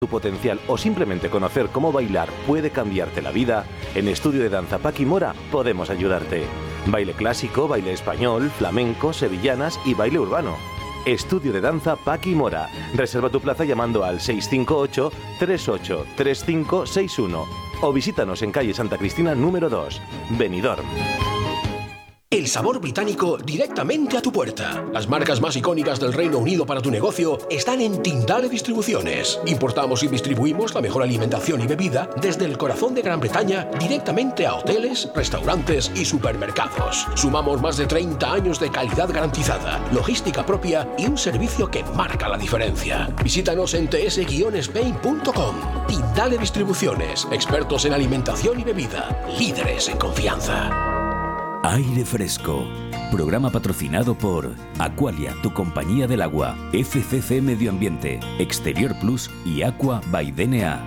tu potencial o simplemente conocer cómo bailar puede cambiarte la vida, en Estudio de Danza Paqui Mora podemos ayudarte. Baile clásico, baile español, flamenco, sevillanas y baile urbano. Estudio de Danza Paqui Mora. Reserva tu plaza llamando al 658 38 3561 o visítanos en calle Santa Cristina número 2, Benidorm. El sabor británico directamente a tu puerta. Las marcas más icónicas del Reino Unido para tu negocio están en Tindale Distribuciones. Importamos y distribuimos la mejor alimentación y bebida desde el corazón de Gran Bretaña directamente a hoteles, restaurantes y supermercados. Sumamos más de 30 años de calidad garantizada, logística propia y un servicio que marca la diferencia. Visítanos en ts-spain.com. Tindale Distribuciones, expertos en alimentación y bebida, líderes en confianza. Aire Fresco, programa patrocinado por Aqualia, tu compañía del agua, FCC Medio Ambiente, Exterior Plus y Aqua by DNA.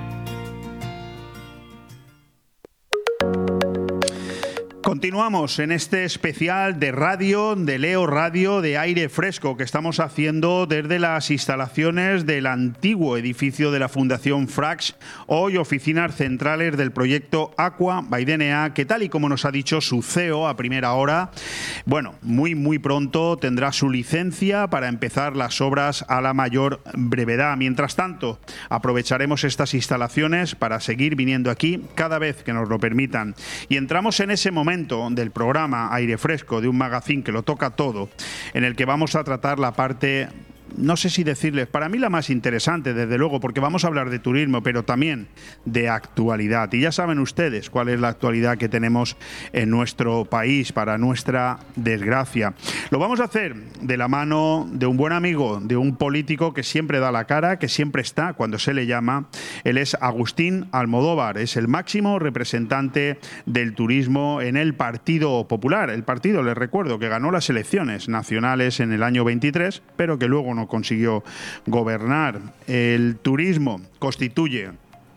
Continuamos en este especial de radio, de Leo Radio, de Aire Fresco, que estamos haciendo desde las instalaciones del antiguo edificio de la Fundación Frax, hoy oficinas centrales del proyecto Aqua by DNA, que tal y como nos ha dicho su CEO a primera hora, bueno, muy pronto tendrá su licencia para empezar las obras a la mayor brevedad. Mientras tanto, aprovecharemos estas instalaciones para seguir viniendo aquí cada vez que nos lo permitan. Y entramos en ese momento del programa Aire Fresco, de un magazine que lo toca todo, en el que vamos a tratar la parte, no sé si decirles, para mí la más interesante, desde luego, porque vamos a hablar de turismo, pero también de actualidad. Y ya saben ustedes cuál es la actualidad que tenemos en nuestro país, para nuestra desgracia. Lo vamos a hacer de la mano de un buen amigo, de un político que siempre da la cara, que siempre está cuando se le llama. Él es Agustín Almodóvar, es el máximo representante del turismo en el Partido Popular. El partido, les recuerdo, que ganó las elecciones nacionales en el año 23, pero que luego no consiguió gobernar. El turismo constituye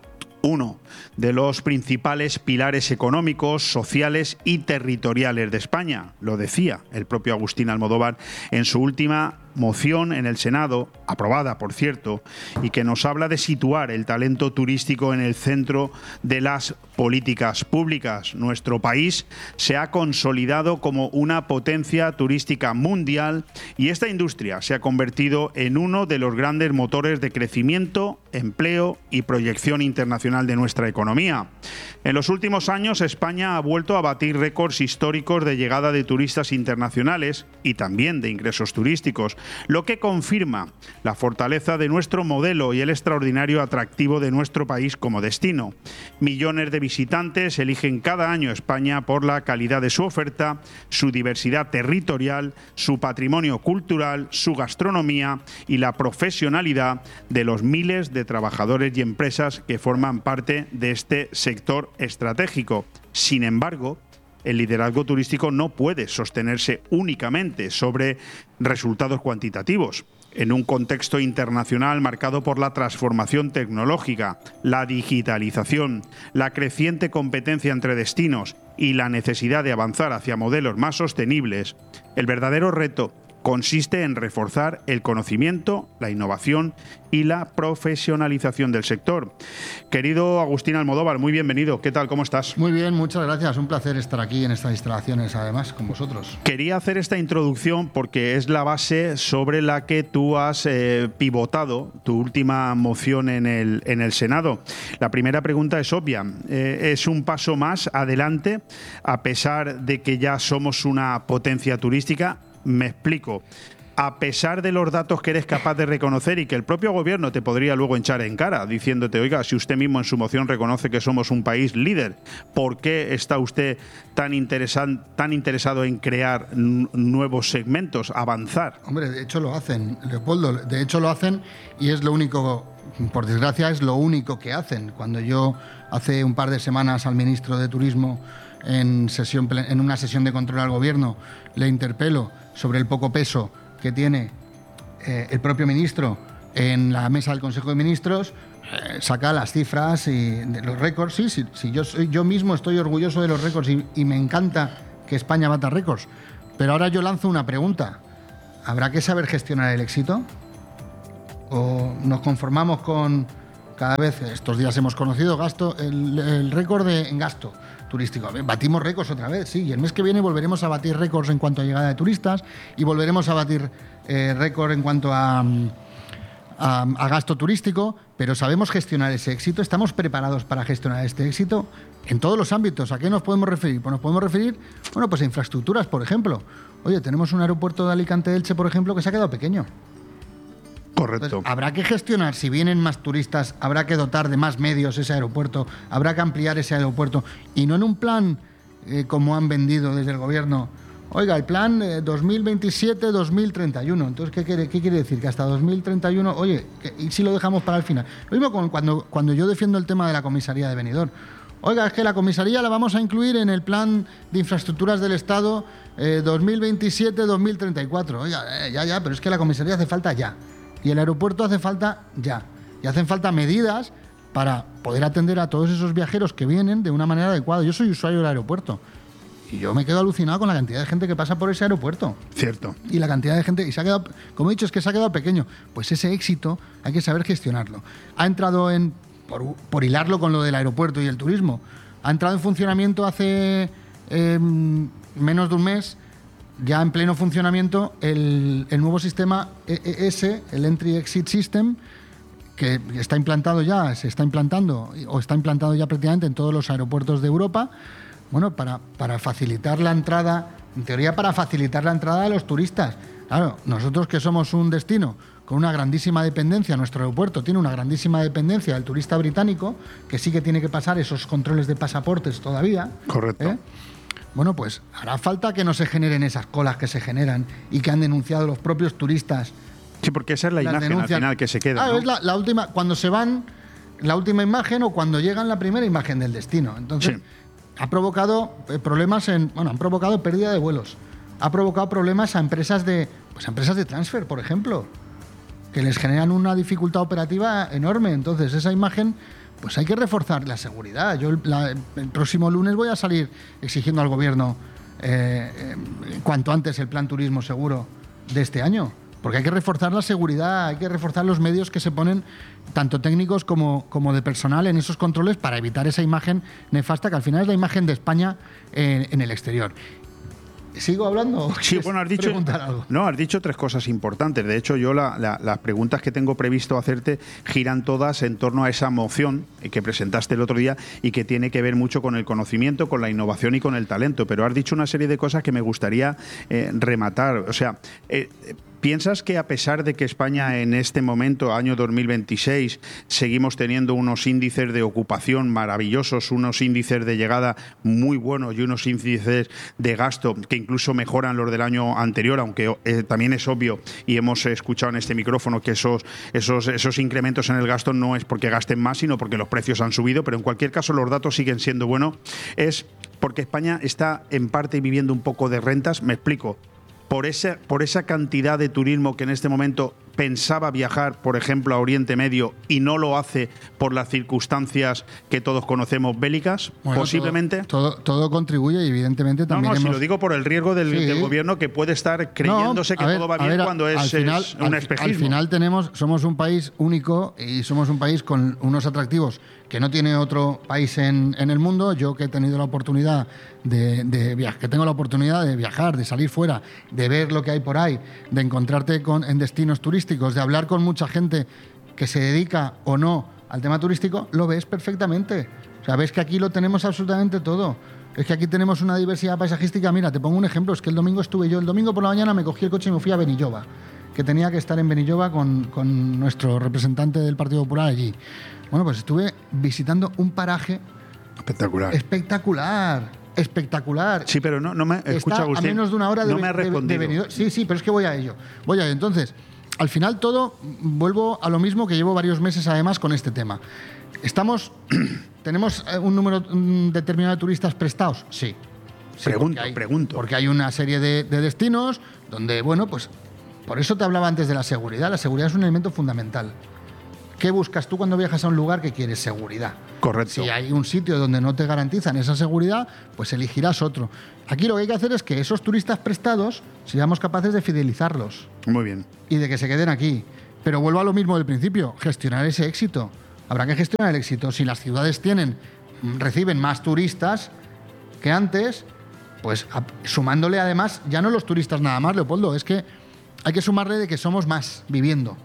uno de los principales pilares económicos, sociales y territoriales de España. Lo decía el propio Agustín Almodóvar en su última moción en el Senado, aprobada por cierto, y que nos habla de situar el talento turístico en el centro de las políticas públicas. Nuestro país se ha consolidado como una potencia turística mundial y esta industria se ha convertido en uno de los grandes motores de crecimiento, empleo y proyección internacional de nuestra economía. En los últimos años, España ha vuelto a batir récords históricos de llegada de turistas internacionales y también de ingresos turísticos, lo que confirma la fortaleza de nuestro modelo y el extraordinario atractivo de nuestro país como destino. Millones de visitantes eligen cada año España por la calidad de su oferta, su diversidad territorial, su patrimonio cultural, su gastronomía y la profesionalidad de los miles de trabajadores y empresas que forman parte de este sector estratégico. Sin embargo, el liderazgo turístico no puede sostenerse únicamente sobre resultados cuantitativos. En un contexto internacional marcado por la transformación tecnológica, la digitalización, la creciente competencia entre destinos y la necesidad de avanzar hacia modelos más sostenibles, el verdadero reto consiste en reforzar el conocimiento, la innovación y la profesionalización del sector. Querido Agustín Almodóvar, muy bienvenido. ¿Qué tal? ¿Cómo estás? Muy bien, muchas gracias. Un placer estar aquí en estas instalaciones, además, con vosotros. Quería hacer esta introducción porque es la base sobre la que tú has pivotado tu última moción en el Senado. La primera pregunta es obvia. ¿Es un paso más adelante, a pesar de que ya somos una potencia turística? Me explico. A pesar de los datos que eres capaz de reconocer y que el propio gobierno te podría luego echar en cara, diciéndote, oiga, si usted mismo en su moción reconoce que somos un país líder, ¿por qué está usted tan interesado en crear nuevos segmentos, avanzar? Hombre, de hecho lo hacen, Leopoldo, de hecho lo hacen y es lo único, por desgracia, es lo único que hacen. Cuando yo hace un par de semanas al ministro de Turismo en una sesión de control al gobierno le interpelo sobre el poco peso que tiene el propio ministro en la mesa del Consejo de Ministros, saca las cifras y de los récords. Sí, yo mismo estoy orgulloso de los récords y me encanta que España bata récords. Pero ahora yo lanzo una pregunta. ¿Habrá que saber gestionar el éxito? ¿O nos conformamos con Cada vez, estos días hemos conocido el récord en gasto turístico. Batimos récords otra vez, sí, y el mes que viene volveremos a batir récords en cuanto a llegada de turistas y volveremos a batir récord en cuanto a gasto turístico, pero sabemos gestionar ese éxito, estamos preparados para gestionar este éxito en todos los ámbitos. ¿A qué nos podemos referir? Pues nos podemos referir, pues a infraestructuras, por ejemplo. Oye, tenemos un aeropuerto de Alicante-Elche, por ejemplo, que se ha quedado pequeño. Correcto. Entonces, habrá que gestionar, si vienen más turistas, habrá que dotar de más medios ese aeropuerto, habrá que ampliar ese aeropuerto, y no en un plan como han vendido desde el gobierno. Oiga, el plan 2027-2031. Entonces, ¿qué quiere decir? Que hasta 2031, oye, ¿y si lo dejamos para el final? Lo mismo cuando yo defiendo el tema de la comisaría de Benidorm. Oiga, es que la comisaría la vamos a incluir en el plan de infraestructuras del Estado 2027-2034. Oiga, ya, pero es que la comisaría hace falta ya. Y el aeropuerto hace falta ya. Y hacen falta medidas para poder atender a todos esos viajeros que vienen de una manera adecuada. Yo soy usuario del aeropuerto y yo me quedo alucinado con la cantidad de gente que pasa por ese aeropuerto. Cierto. Y la cantidad de gente, y se ha quedado, como he dicho, es que se ha quedado pequeño. Pues ese éxito hay que saber gestionarlo. Ha entrado por hilarlo con lo del aeropuerto y el turismo, ha entrado en funcionamiento hace menos de un mes, ya en pleno funcionamiento, el nuevo sistema EES, el Entry Exit System, que está implantado ya, se está implantando, o está implantado ya prácticamente en todos los aeropuertos de Europa, para facilitar la entrada, en teoría para facilitar la entrada de los turistas. Claro, nosotros que somos un destino con una grandísima dependencia, nuestro aeropuerto tiene una grandísima dependencia del turista británico, que sí que tiene que pasar esos controles de pasaportes todavía. Correcto. Pues hará falta que no se generen esas colas que se generan y que han denunciado los propios turistas. Sí, porque esa es la imagen al final que se queda. ¿No? Es la última, cuando se van, la última imagen o cuando llegan la primera imagen del destino. Entonces, sí, ha provocado problemas han provocado pérdida de vuelos. Ha provocado problemas a empresas de transfer, por ejemplo, que les generan una dificultad operativa enorme. Entonces, esa imagen, pues hay que reforzar la seguridad. Yo el próximo lunes voy a salir exigiendo al gobierno cuanto antes el plan turismo seguro de este año, porque hay que reforzar la seguridad, hay que reforzar los medios que se ponen, tanto técnicos como de personal, en esos controles para evitar esa imagen nefasta que al final es la imagen de España en el exterior. ¿Sigo hablando? Sí, bueno, has dicho, algo? No, has dicho tres cosas importantes. De hecho, yo las preguntas que tengo previsto hacerte giran todas en torno a esa moción que presentaste el otro día y que tiene que ver mucho con el conocimiento, con la innovación y con el talento. Pero has dicho una serie de cosas que me gustaría rematar. O sea, ¿piensas que a pesar de que España en este momento, año 2026, seguimos teniendo unos índices de ocupación maravillosos, unos índices de llegada muy buenos y unos índices de gasto que incluso mejoran los del año anterior, aunque también es obvio y hemos escuchado en este micrófono que esos incrementos en el gasto no es porque gasten más, sino porque los precios han subido, pero en cualquier caso los datos siguen siendo buenos? Es porque España está en parte viviendo un poco de rentas, me explico. Por esa cantidad de turismo que en este momento pensaba viajar, por ejemplo, a Oriente Medio y no lo hace por las circunstancias que todos conocemos bélicas, posiblemente. Todo contribuye y evidentemente también si lo digo por el riesgo del gobierno que puede estar creyéndose que todo va bien cuando es un espejismo. Al final somos un país único y somos un país con unos atractivos que no tiene otro país en el mundo. Yo que he tenido la oportunidad que tengo la oportunidad de viajar, de salir fuera, de ver lo que hay por ahí, de encontrarte en destinos turísticos, de hablar con mucha gente que se dedica o no al tema turístico, lo ves perfectamente. O sea, ves que aquí lo tenemos absolutamente todo. Es que aquí tenemos una diversidad paisajística. Mira, te pongo un ejemplo, es que el domingo por la mañana me cogí el coche y me fui a Benilloba, que tenía que estar en Benilloba con nuestro representante del Partido Popular allí. Bueno, pues estuve visitando un paraje espectacular. Sí, pero no me escucha, Agustín. A menos de una hora no me ha respondido. de Benidorm. Sí, pero es que voy a ello. Entonces, al final vuelvo a lo mismo, que llevo varios meses además con este tema. ¿Tenemos un número determinado de turistas prestados? Sí. Pregunto. Porque hay una serie de destinos donde, pues por eso te hablaba antes de la seguridad. La seguridad es un elemento fundamental. ¿Qué buscas tú cuando viajas a un lugar que quieres? Seguridad. Correcto. Si hay un sitio donde no te garantizan esa seguridad, pues elegirás otro. Aquí lo que hay que hacer es que esos turistas prestados seamos capaces de fidelizarlos. Muy bien. Y de que se queden aquí. Pero vuelvo a lo mismo del principio, gestionar ese éxito. Habrá que gestionar el éxito. Si las ciudades reciben más turistas que antes, pues sumándole además, ya no los turistas nada más, Leopoldo, es que hay que sumarle de que somos más viviendo.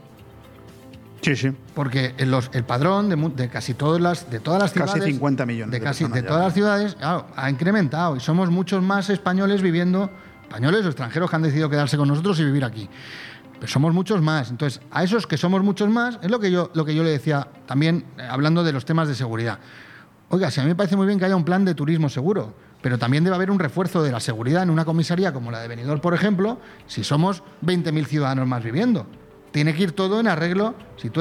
Sí, sí. Porque el padrón de casi todas las ciudades... Casi 50 millones de personas de todas las ciudades, claro, ha incrementado y somos muchos más españoles viviendo, españoles o extranjeros que han decidido quedarse con nosotros y vivir aquí. Pero somos muchos más. Entonces, a esos que somos muchos más, es lo que yo le decía también, hablando de los temas de seguridad. Oiga, si a mí me parece muy bien que haya un plan de turismo seguro, pero también debe haber un refuerzo de la seguridad en una comisaría como la de Benidorm, por ejemplo, si somos 20.000 ciudadanos más viviendo. Tiene que ir todo en arreglo.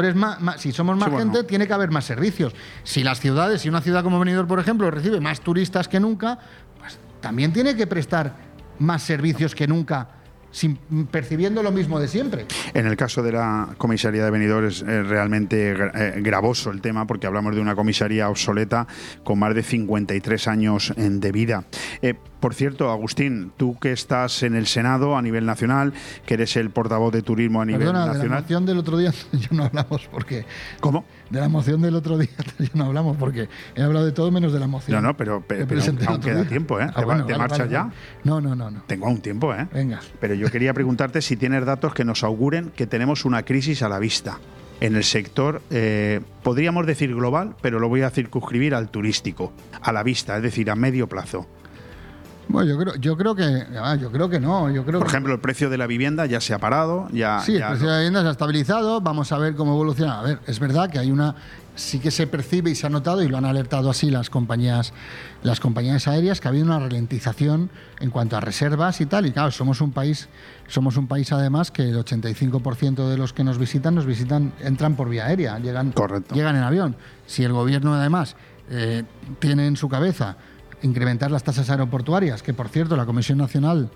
Si somos más gente, tiene que haber más servicios. Si una ciudad como Benidorm, por ejemplo, recibe más turistas que nunca, pues también tiene que prestar más servicios que nunca, percibiendo lo mismo de siempre. En el caso de la comisaría de Benidorm es realmente gravoso el tema, porque hablamos de una comisaría obsoleta con más de 53 años de vida. Por cierto, Agustín, tú que estás en el Senado a nivel nacional, que eres el portavoz de turismo a nivel nacional... de la moción del otro día ya no hablamos porque... ¿Cómo? De la moción del otro día ya no hablamos porque he hablado de todo menos de la moción. No, pero aún queda tiempo, ¿eh? ¿Te marchas ya? No. Tengo aún tiempo, ¿eh? Venga. Pero yo quería preguntarte si tienes datos que nos auguren que tenemos una crisis a la vista en el sector, podríamos decir global, pero lo voy a circunscribir al turístico, a la vista, es decir, a medio plazo. Bueno, yo creo que no. Por ejemplo, el precio de la vivienda ya se ha parado. El precio de la vivienda se ha estabilizado. Vamos a ver cómo evoluciona. A ver, es verdad que sí que se percibe y se ha notado, y lo han alertado así las compañías aéreas, que ha habido una ralentización en cuanto a reservas y tal. Y claro, somos un país además que el 85% de los que nos visitan entran por vía aérea, llegan en avión. Si el gobierno además tiene en su cabeza incrementar las tasas aeroportuarias, que por cierto la Comisión Nacional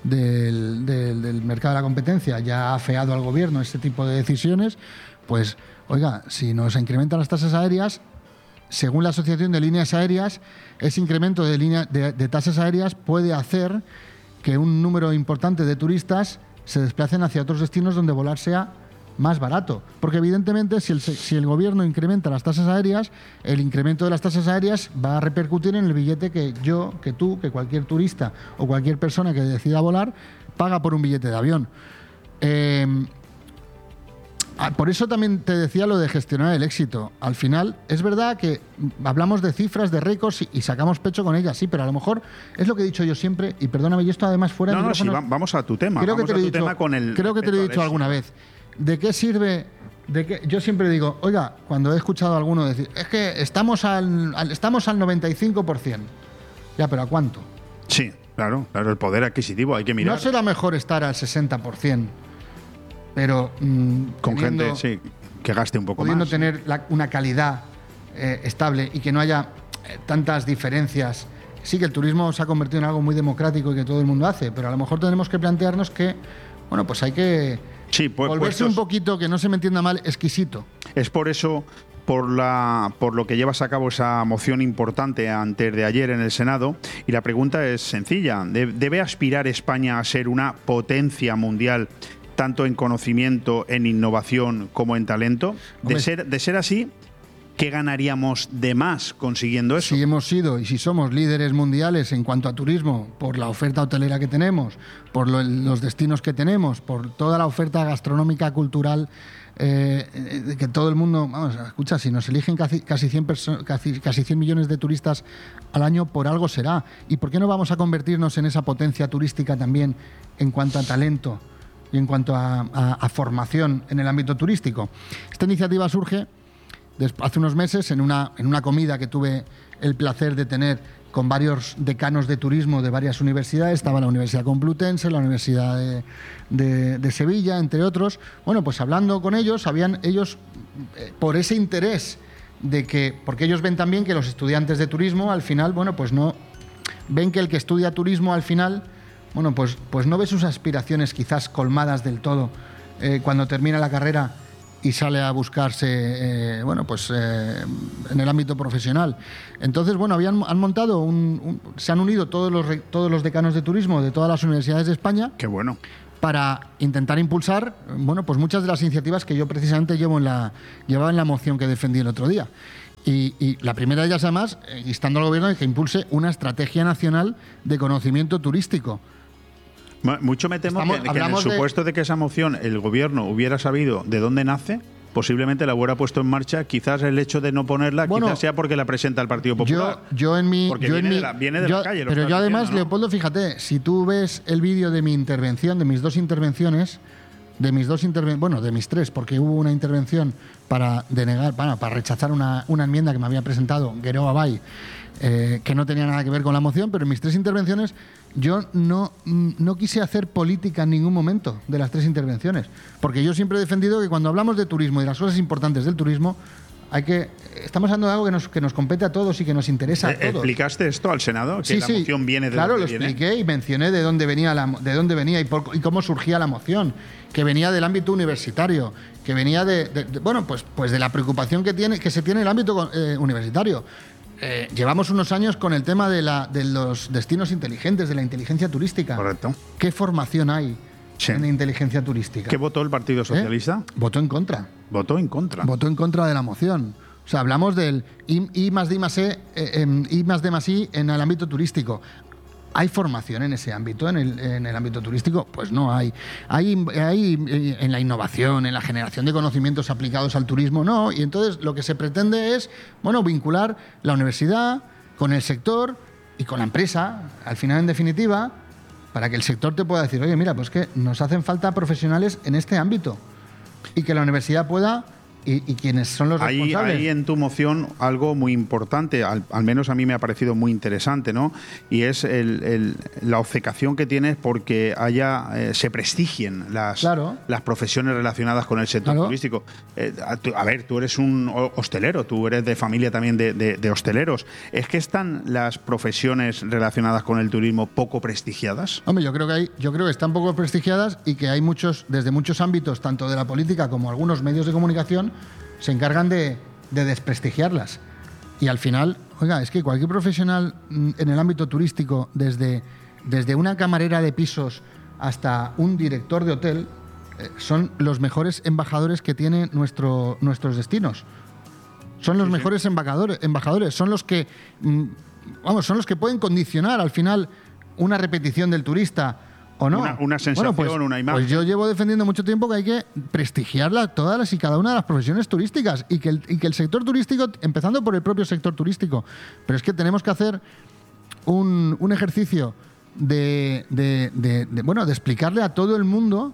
del Mercado de la Competencia ya ha afeado al gobierno este tipo de decisiones, pues oiga, si nos incrementan las tasas aéreas, según la Asociación de Líneas Aéreas, ese incremento de tasas aéreas puede hacer que un número importante de turistas se desplacen hacia otros destinos donde volar sea más barato. Porque evidentemente si el gobierno incrementa las tasas aéreas, el incremento de las tasas aéreas va a repercutir en el billete que yo, que tú, que cualquier turista o cualquier persona que decida volar paga por un billete de avión. Por eso también te decía lo de gestionar el éxito. Al final, es verdad que hablamos de cifras, de récords y sacamos pecho con ellas, sí, pero a lo mejor es lo que he dicho yo siempre, y perdóname, y esto además fuera de micrófonos... Sí, vamos a tu tema. Creo que te lo he dicho alguna vez. ¿De qué sirve? Yo siempre digo, oiga, cuando he escuchado a alguno decir, es que estamos al 95%. Ya, ¿pero a cuánto? Sí, claro, el poder adquisitivo, hay que mirar. No será mejor estar al 60%, pero con gente que gaste un poco más. Pudiendo tener una calidad estable y que no haya tantas diferencias. Sí que el turismo se ha convertido en algo muy democrático y que todo el mundo hace, pero a lo mejor tenemos que plantearnos que, bueno, pues hay que volverse un poquito, que no se me entienda mal, exquisito. Es por eso, por lo que llevas a cabo esa moción importante antes de ayer en el Senado, y la pregunta es sencilla. ¿Debe aspirar España a ser una potencia mundial, tanto en conocimiento, en innovación como en talento? De ser así, ¿qué ganaríamos de más consiguiendo eso? Si hemos sido y si somos líderes mundiales en cuanto a turismo, por la oferta hotelera que tenemos, por los destinos que tenemos, por toda la oferta gastronómica, cultural, que todo el mundo... Vamos, escucha, si nos eligen casi 100 millones de turistas al año, por algo será. ¿Y por qué no vamos a convertirnos en esa potencia turística también en cuanto a talento y en cuanto a formación en el ámbito turístico? Esta iniciativa surge hace unos meses en una comida que tuve el placer de tener con varios decanos de turismo de varias universidades. Estaba la Universidad Complutense, la Universidad de Sevilla, entre otros. Bueno, pues hablando con ellos, por ese interés porque ellos ven también que los estudiantes de turismo al final, bueno, pues no ven que el que estudia turismo al final, bueno, pues no ve sus aspiraciones quizás colmadas del todo cuando termina la carrera y sale a buscarse, en el ámbito profesional. Entonces, bueno, han montado se han unido todos los decanos de turismo de todas las universidades de España. Qué bueno. para intentar impulsar, bueno, pues muchas de las iniciativas que yo precisamente llevaba en la moción que defendí el otro día. Y la primera de ellas, además, instando al Gobierno de que impulse una estrategia nacional de conocimiento turístico. Mucho me temo que en el supuesto de que esa moción el Gobierno hubiera sabido de dónde nace, posiblemente la hubiera puesto en marcha. Quizás el hecho de no ponerla, quizás sea porque la presenta el Partido Popular. Viene de la calle. Pero yo además, ¿no? Leopoldo, fíjate, si tú ves el vídeo de mi intervención, de mis dos intervenciones, de mis tres, porque hubo una intervención para rechazar una enmienda que me había presentado Guerrero Abay, que no tenía nada que ver con la moción, pero en mis tres intervenciones yo no quise hacer política en ningún momento de las tres intervenciones, porque yo siempre he defendido que cuando hablamos de turismo y de las cosas importantes del turismo, estamos hablando de algo que nos compete a todos y que nos interesa a todos. ¿Explicaste esto al Senado? Sí, la moción viene de claro, lo expliqué y mencioné de dónde venía y cómo surgía la moción, que venía del ámbito universitario, que venía pues de la preocupación que se tiene en el ámbito universitario. Llevamos unos años con el tema de los destinos inteligentes, de la inteligencia turística. Correcto. ¿Qué formación hay en inteligencia turística? ¿Qué votó el Partido Socialista? Votó en contra. Votó en contra. Votó en contra de la moción. O sea, hablamos del I más D más I en el ámbito turístico. ¿Hay formación en ese ámbito, en el ámbito turístico? Pues no hay. Hay en la innovación, en la generación de conocimientos aplicados al turismo, no. Y entonces lo que se pretende es, vincular la universidad con el sector y con la empresa, al final, en definitiva, para que el sector te pueda decir, oye, mira, pues que nos hacen falta profesionales en este ámbito y que la universidad pueda... Y quienes son los responsables. Hay en tu moción algo muy importante, al menos a mí me ha parecido muy interesante, ¿no? Y es la obcecación que tienes porque se prestigien las profesiones relacionadas con el sector turístico. Tú eres un hostelero, tú eres de familia también de hosteleros. ¿Es que están las profesiones relacionadas con el turismo poco prestigiadas? Hombre, yo creo que están poco prestigiadas y que hay desde muchos ámbitos, tanto de la política como algunos medios de comunicación, se encargan de desprestigiarlas. Y al final, es que cualquier profesional en el ámbito turístico, desde una camarera de pisos hasta un director de hotel, son los mejores embajadores que tienen nuestros destinos. Son los mejores embajadores, son los que pueden condicionar al final una repetición del turista ¿o no? Una sensación, una imagen. Pues yo llevo defendiendo mucho tiempo que hay que prestigiarla todas y cada una de las profesiones turísticas y que el sector turístico, empezando por el propio sector turístico, pero es que tenemos que hacer un ejercicio de explicarle a todo el mundo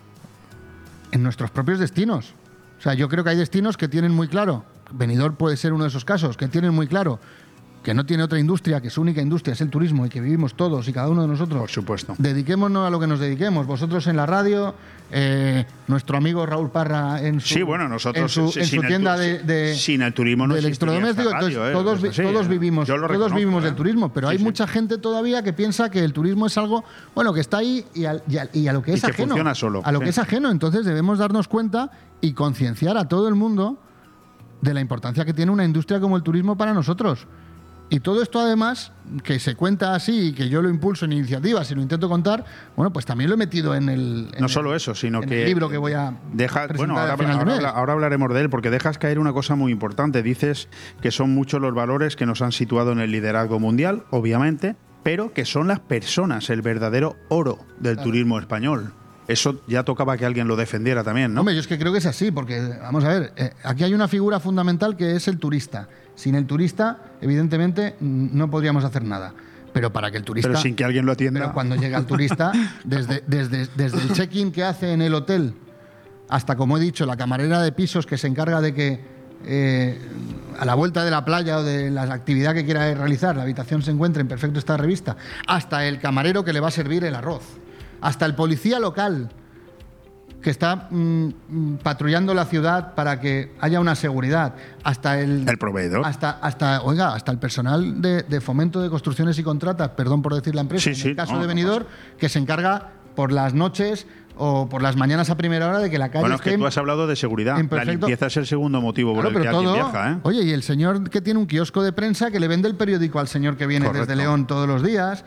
en nuestros propios destinos. O sea, yo creo que hay destinos que tienen muy claro, Benidorm puede ser uno de esos casos, que tienen muy claro que no tiene otra industria, que su única industria es el turismo y que vivimos todos y cada uno de nosotros. Por supuesto. Dediquémonos a lo que nos dediquemos. Vosotros en la radio, nuestro amigo Raúl Parra en su tienda sin el turismo no de electrodomésticos. Todos vivimos del turismo, pero hay mucha gente todavía que piensa que el turismo es algo que está ahí y a lo que es ajeno. Funciona solo. A lo que es ajeno. Entonces debemos darnos cuenta y concienciar a todo el mundo de la importancia que tiene una industria como el turismo para nosotros. Y todo esto, además, que se cuenta así y que yo lo impulso en iniciativas y lo intento contar, pues también lo he metido en el libro que voy a presentar al final de mes. Ahora hablaremos de él, porque dejas caer una cosa muy importante. Dices que son muchos los valores que nos han situado en el liderazgo mundial, obviamente, pero que son las personas el verdadero oro del turismo español. Eso ya tocaba que alguien lo defendiera también, ¿no? Hombre, yo es que creo que es así, porque, vamos a ver, aquí hay una figura fundamental que es el turista. Sin el turista, evidentemente, no podríamos hacer nada. Pero para que el turista... Pero sin que alguien lo atienda. Pero cuando llega el turista, desde el check-in que hace en el hotel hasta, como he dicho, la camarera de pisos que se encarga de que a la vuelta de la playa o de la actividad que quiera realizar, la habitación se encuentre en perfecto estado de revista, hasta el camarero que le va a servir el arroz, hasta el policía local que está patrullando la ciudad para que haya una seguridad, hasta el proveedor, hasta el personal de fomento de construcciones y contratas, perdón por decir la empresa, en el caso de Benidorm, que se encarga por las noches o por las mañanas a primera hora de que la calle esté... Bueno, es que tú has hablado de seguridad. La limpieza es el segundo motivo por el que alguien viaja, ¿eh? Oye, y el señor que tiene un kiosco de prensa que le vende el periódico al señor que viene desde León todos los días...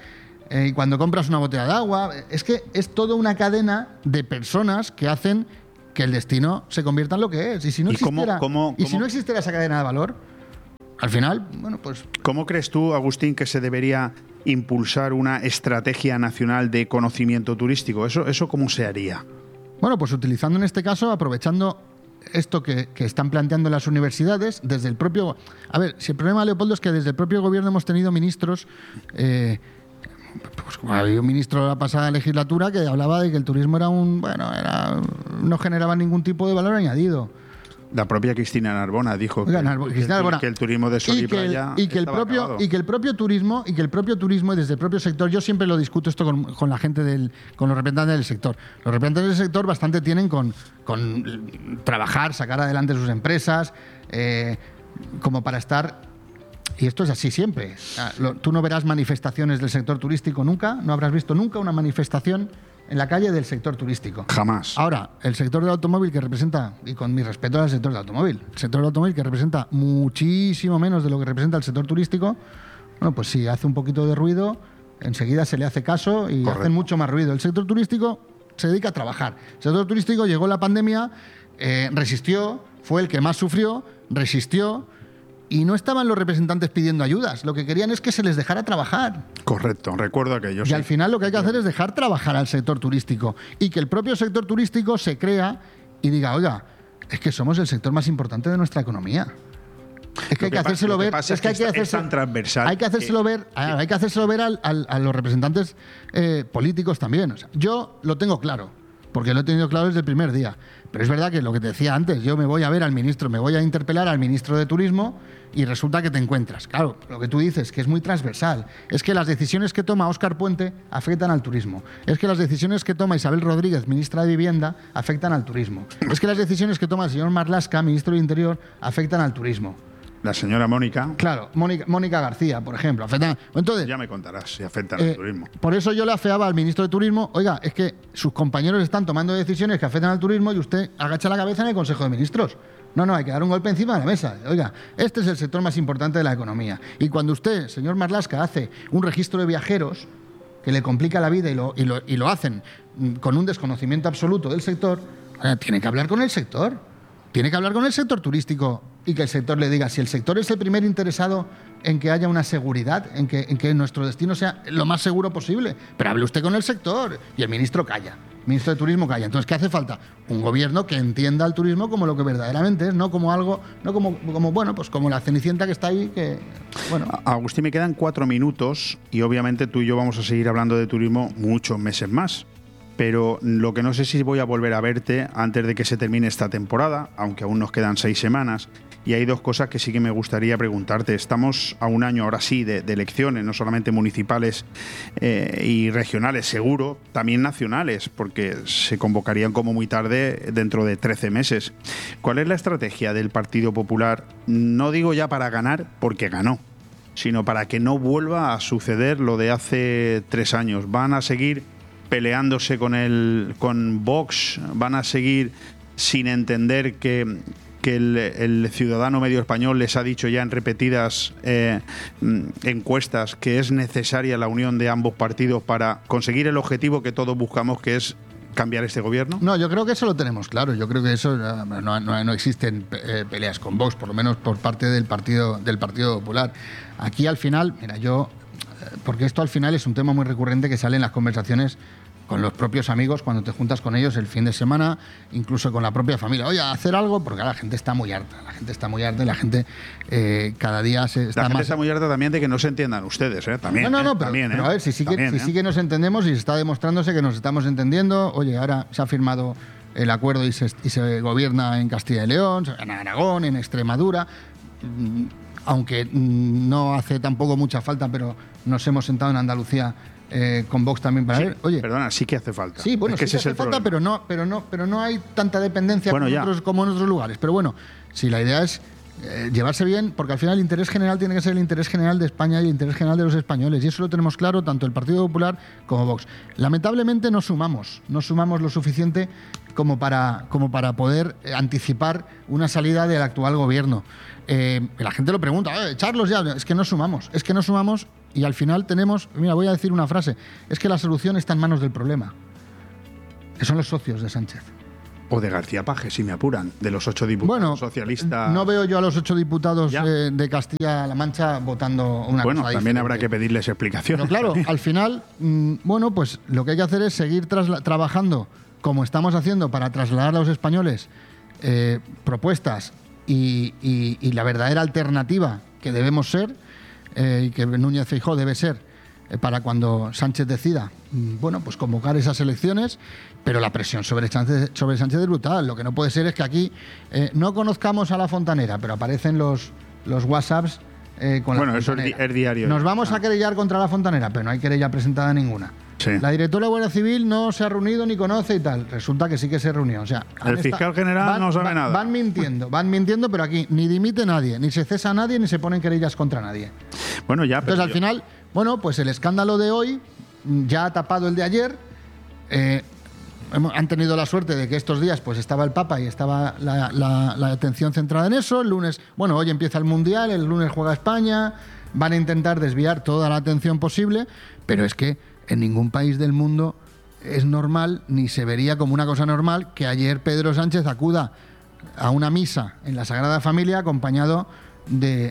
y cuando compras una botella de agua. Es que es toda una cadena de personas que hacen que el destino se convierta en lo que es. Y si no existiera, si no existiera esa cadena de valor, al final, bueno, pues... ¿Cómo crees tú, Agustín, que se debería impulsar una estrategia nacional de conocimiento turístico? ¿Eso cómo se haría? Bueno, pues utilizando en este caso, aprovechando esto que están planteando las universidades, desde el propio... A ver, si el problema, Leopoldo, es que desde el propio gobierno hemos tenido ministros... pues como había un ministro de la pasada legislatura que hablaba de que el turismo no generaba ningún tipo de valor añadido. La propia Cristina Narbona dijo que el turismo de sol y playa y que el propio turismo y desde el propio sector, yo siempre lo discuto esto con la gente con los representantes del sector. Los representantes del sector bastante tienen con trabajar, sacar adelante sus empresas, como para estar. Y esto es así siempre. Tú no verás manifestaciones del sector turístico nunca, no habrás visto nunca una manifestación en la calle del sector turístico. Jamás. Ahora, el sector del automóvil que representa, y con mi respeto al sector del automóvil, el sector del automóvil que representa muchísimo menos de lo que representa el sector turístico, bueno, pues si hace un poquito de ruido, enseguida se le hace caso y hacen mucho más ruido. El sector turístico se dedica a trabajar. El sector turístico llegó la pandemia, resistió, fue el que más sufrió, resistió. Y no estaban los representantes pidiendo ayudas. Lo que querían es que se les dejara trabajar. Correcto, recuerdo aquello. Y al final lo que hay que hacer es dejar trabajar al sector turístico. Y que el propio sector turístico se crea y diga, oiga, es que somos el sector más importante de nuestra economía. Es que hay que hacérselo ver. Es que es tan transversal. Hay que hacérselo ver a los representantes políticos también. O sea, yo lo tengo claro, porque lo he tenido claro desde el primer día. Pero es verdad que lo que te decía antes, yo me voy a interpelar al ministro de Turismo y resulta que te encuentras. Claro, lo que tú dices, que es muy transversal. Es que las decisiones que toma Óscar Puente afectan al turismo. Es que las decisiones que toma Isabel Rodríguez, ministra de Vivienda, afectan al turismo. Es que las decisiones que toma el señor Marlaska, ministro de Interior, afectan al turismo. La señora Mónica. Claro, Mónica García, por ejemplo. Entonces, ya me contarás si afectan al turismo. Por eso yo le afeaba al ministro de Turismo, oiga, es que sus compañeros están tomando decisiones que afectan al turismo y usted agacha la cabeza en el Consejo de Ministros. No, hay que dar un golpe encima de la mesa. Oiga, este es el sector más importante de la economía. Y cuando usted, señor Marlaska, hace un registro de viajeros que le complica la vida y lo hacen con un desconocimiento absoluto del sector, tiene que hablar con el sector. Tiene que hablar con el sector turístico y que el sector le diga, si el sector es el primer interesado en que haya una seguridad, en que nuestro destino sea lo más seguro posible, pero hable usted con el sector. Y el ministro calla, el ministro de Turismo calla. Entonces, ¿qué hace falta? Un gobierno que entienda al turismo como lo que verdaderamente es, no como algo, no como la Cenicienta que está ahí, que, bueno. Agustín, me quedan 4 minutos y obviamente tú y yo vamos a seguir hablando de turismo muchos meses más. Pero lo que no sé si voy a volver a verte antes de que se termine esta temporada, aunque aún nos quedan 6 semanas. Y hay 2 cosas que sí que me gustaría preguntarte. Estamos a un año ahora sí de elecciones, no solamente municipales y regionales, seguro, también nacionales, porque se convocarían como muy tarde dentro de 13 meses. ¿Cuál es la estrategia del Partido Popular? No digo ya para ganar, porque ganó, sino para que no vuelva a suceder lo de hace 3 años. ¿Van a seguir peleándose con Vox? ¿Van a seguir sin entender que el ciudadano medio español les ha dicho ya en repetidas encuestas que es necesaria la unión de ambos partidos para conseguir el objetivo que todos buscamos, que es cambiar este gobierno? No, yo creo que eso lo tenemos claro. Yo creo que eso no existen peleas con Vox, por lo menos por parte del Partido Popular. Aquí al final, mira, porque esto al final es un tema muy recurrente que sale en las conversaciones con los propios amigos cuando te juntas con ellos el fin de semana, incluso con la propia familia. Oye, hacer algo, porque la gente está muy harta. Y la gente cada día está más... La gente está muy harta también de que no se entiendan ustedes, ¿eh? También. Pero a ver, si sí que nos entendemos y se está demostrándose que nos estamos entendiendo. Oye, ahora se ha firmado el acuerdo y se gobierna en Castilla y León, en Aragón, en Extremadura. Aunque no hace tampoco mucha falta, pero nos hemos sentado en Andalucía con Vox también para ver. Oye, perdona, sí que hace falta. Sí, bueno, es que sí que hace falta, pero no hay tanta dependencia como en otros lugares. Pero bueno, si la idea es llevarse bien, porque al final el interés general tiene que ser el interés general de España y el interés general de los españoles, y eso lo tenemos claro tanto el Partido Popular como Vox. Lamentablemente no sumamos lo suficiente como para poder anticipar una salida del actual gobierno. La gente lo pregunta, echarlos ya, es que no sumamos Y al final tenemos, mira, voy a decir una frase, es que la solución está en manos del problema, que son los socios de Sánchez. O de García Paje, si me apuran, de los 8 diputados socialistas. No veo yo a los 8 diputados de Castilla-La Mancha votando una cosa. Bueno, también diferente. habrá que pedirles explicaciones. Pero claro, al final, bueno, pues lo que hay que hacer es seguir trabajando como estamos haciendo para trasladar a los españoles propuestas y la verdadera alternativa que debemos ser y que Núñez Feijóo debe ser para cuando Sánchez decida, bueno, pues convocar esas elecciones, pero la presión sobre Sánchez es brutal. Lo que no puede ser es que aquí no conozcamos a la fontanera, pero aparecen los WhatsApps con la fontanera. Eso es diario. Nos vamos a querellar contra la fontanera, pero no hay querella presentada ninguna. Sí. La directora de Guardia Civil no se ha reunido ni conoce y tal. Resulta que sí que se reunió. O sea, el fiscal general no sabe nada. Van mintiendo, pero aquí ni dimite nadie, ni se cesa a nadie, ni se ponen querellas contra nadie. Bueno, ya. Entonces, al final, bueno, pues el escándalo de hoy ya ha tapado el de ayer. Han tenido la suerte de que estos días pues estaba el Papa y estaba la atención centrada en eso. El lunes, bueno, hoy empieza el Mundial, el lunes juega España. Van a intentar desviar toda la atención posible, pero es que en ningún país del mundo es normal, ni se vería como una cosa normal, que ayer Pedro Sánchez acuda a una misa en la Sagrada Familia acompañado de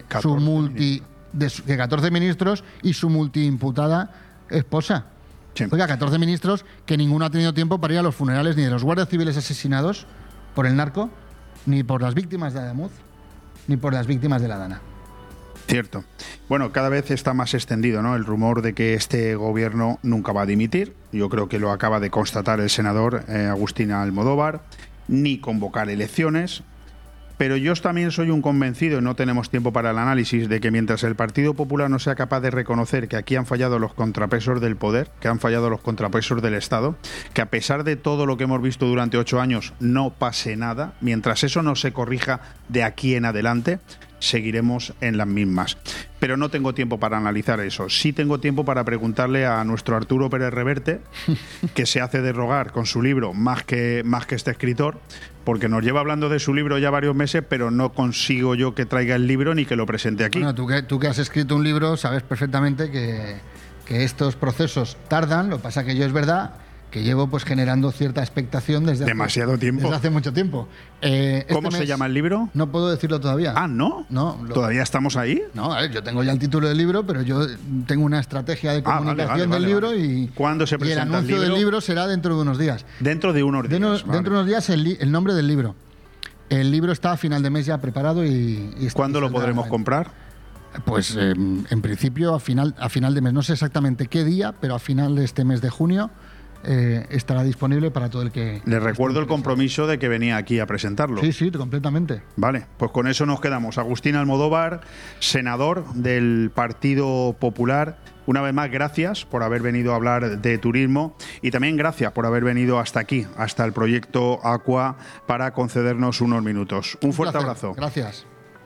14 ministros y su multiimputada esposa. Sí. Oiga, 14 ministros que ninguno ha tenido tiempo para ir a los funerales ni de los guardias civiles asesinados por el narco, ni por las víctimas de Adamuz, ni por las víctimas de la Dana. Cierto. Bueno, cada vez está más extendido, ¿no?, el rumor de que este gobierno nunca va a dimitir. Yo creo que lo acaba de constatar el senador Agustín Almodóvar, ni convocar elecciones. Pero yo también soy un convencido, y no tenemos tiempo para el análisis, de que mientras el Partido Popular no sea capaz de reconocer que aquí han fallado los contrapesos del poder, que han fallado los contrapesos del Estado, que a pesar de todo lo que hemos visto durante 8 años no pase nada, mientras eso no se corrija de aquí en adelante, seguiremos en las mismas. Pero no tengo tiempo para analizar eso. Sí tengo tiempo para preguntarle a nuestro Arturo Pérez Reverte, que se hace de rogar con su libro más que este escritor, porque nos lleva hablando de su libro ya varios meses, pero no consigo yo que traiga el libro ni que lo presente aquí. Bueno, tú que has escrito un libro sabes perfectamente que estos procesos tardan. Lo que pasa que yo es verdad que llevo pues generando cierta expectación desde hace mucho tiempo. ¿Cómo se llama el libro? No puedo decirlo todavía. Ah, ¿no? ¿Todavía estamos ahí? No, a ver, yo tengo ya el título del libro, pero yo tengo una estrategia de comunicación del libro. Y ¿cuándo se presenta el libro? Y el anuncio del libro será dentro de unos días. Dentro de unos días. Dentro de unos días el nombre del libro. El libro está a final de mes ya preparado y ¿cuándo lo podremos comprar? Pues en principio a final de mes. No sé exactamente qué día, pero a final de este mes de junio estará disponible para todo el que... Le recuerdo el compromiso de que venía aquí a presentarlo. Sí, completamente. Vale, pues con eso nos quedamos. Agustín Almodóvar, senador del Partido Popular. Una vez más, gracias por haber venido a hablar de turismo y también gracias por haber venido hasta aquí, hasta el proyecto Aqua, para concedernos unos minutos. Un fuerte abrazo. Gracias.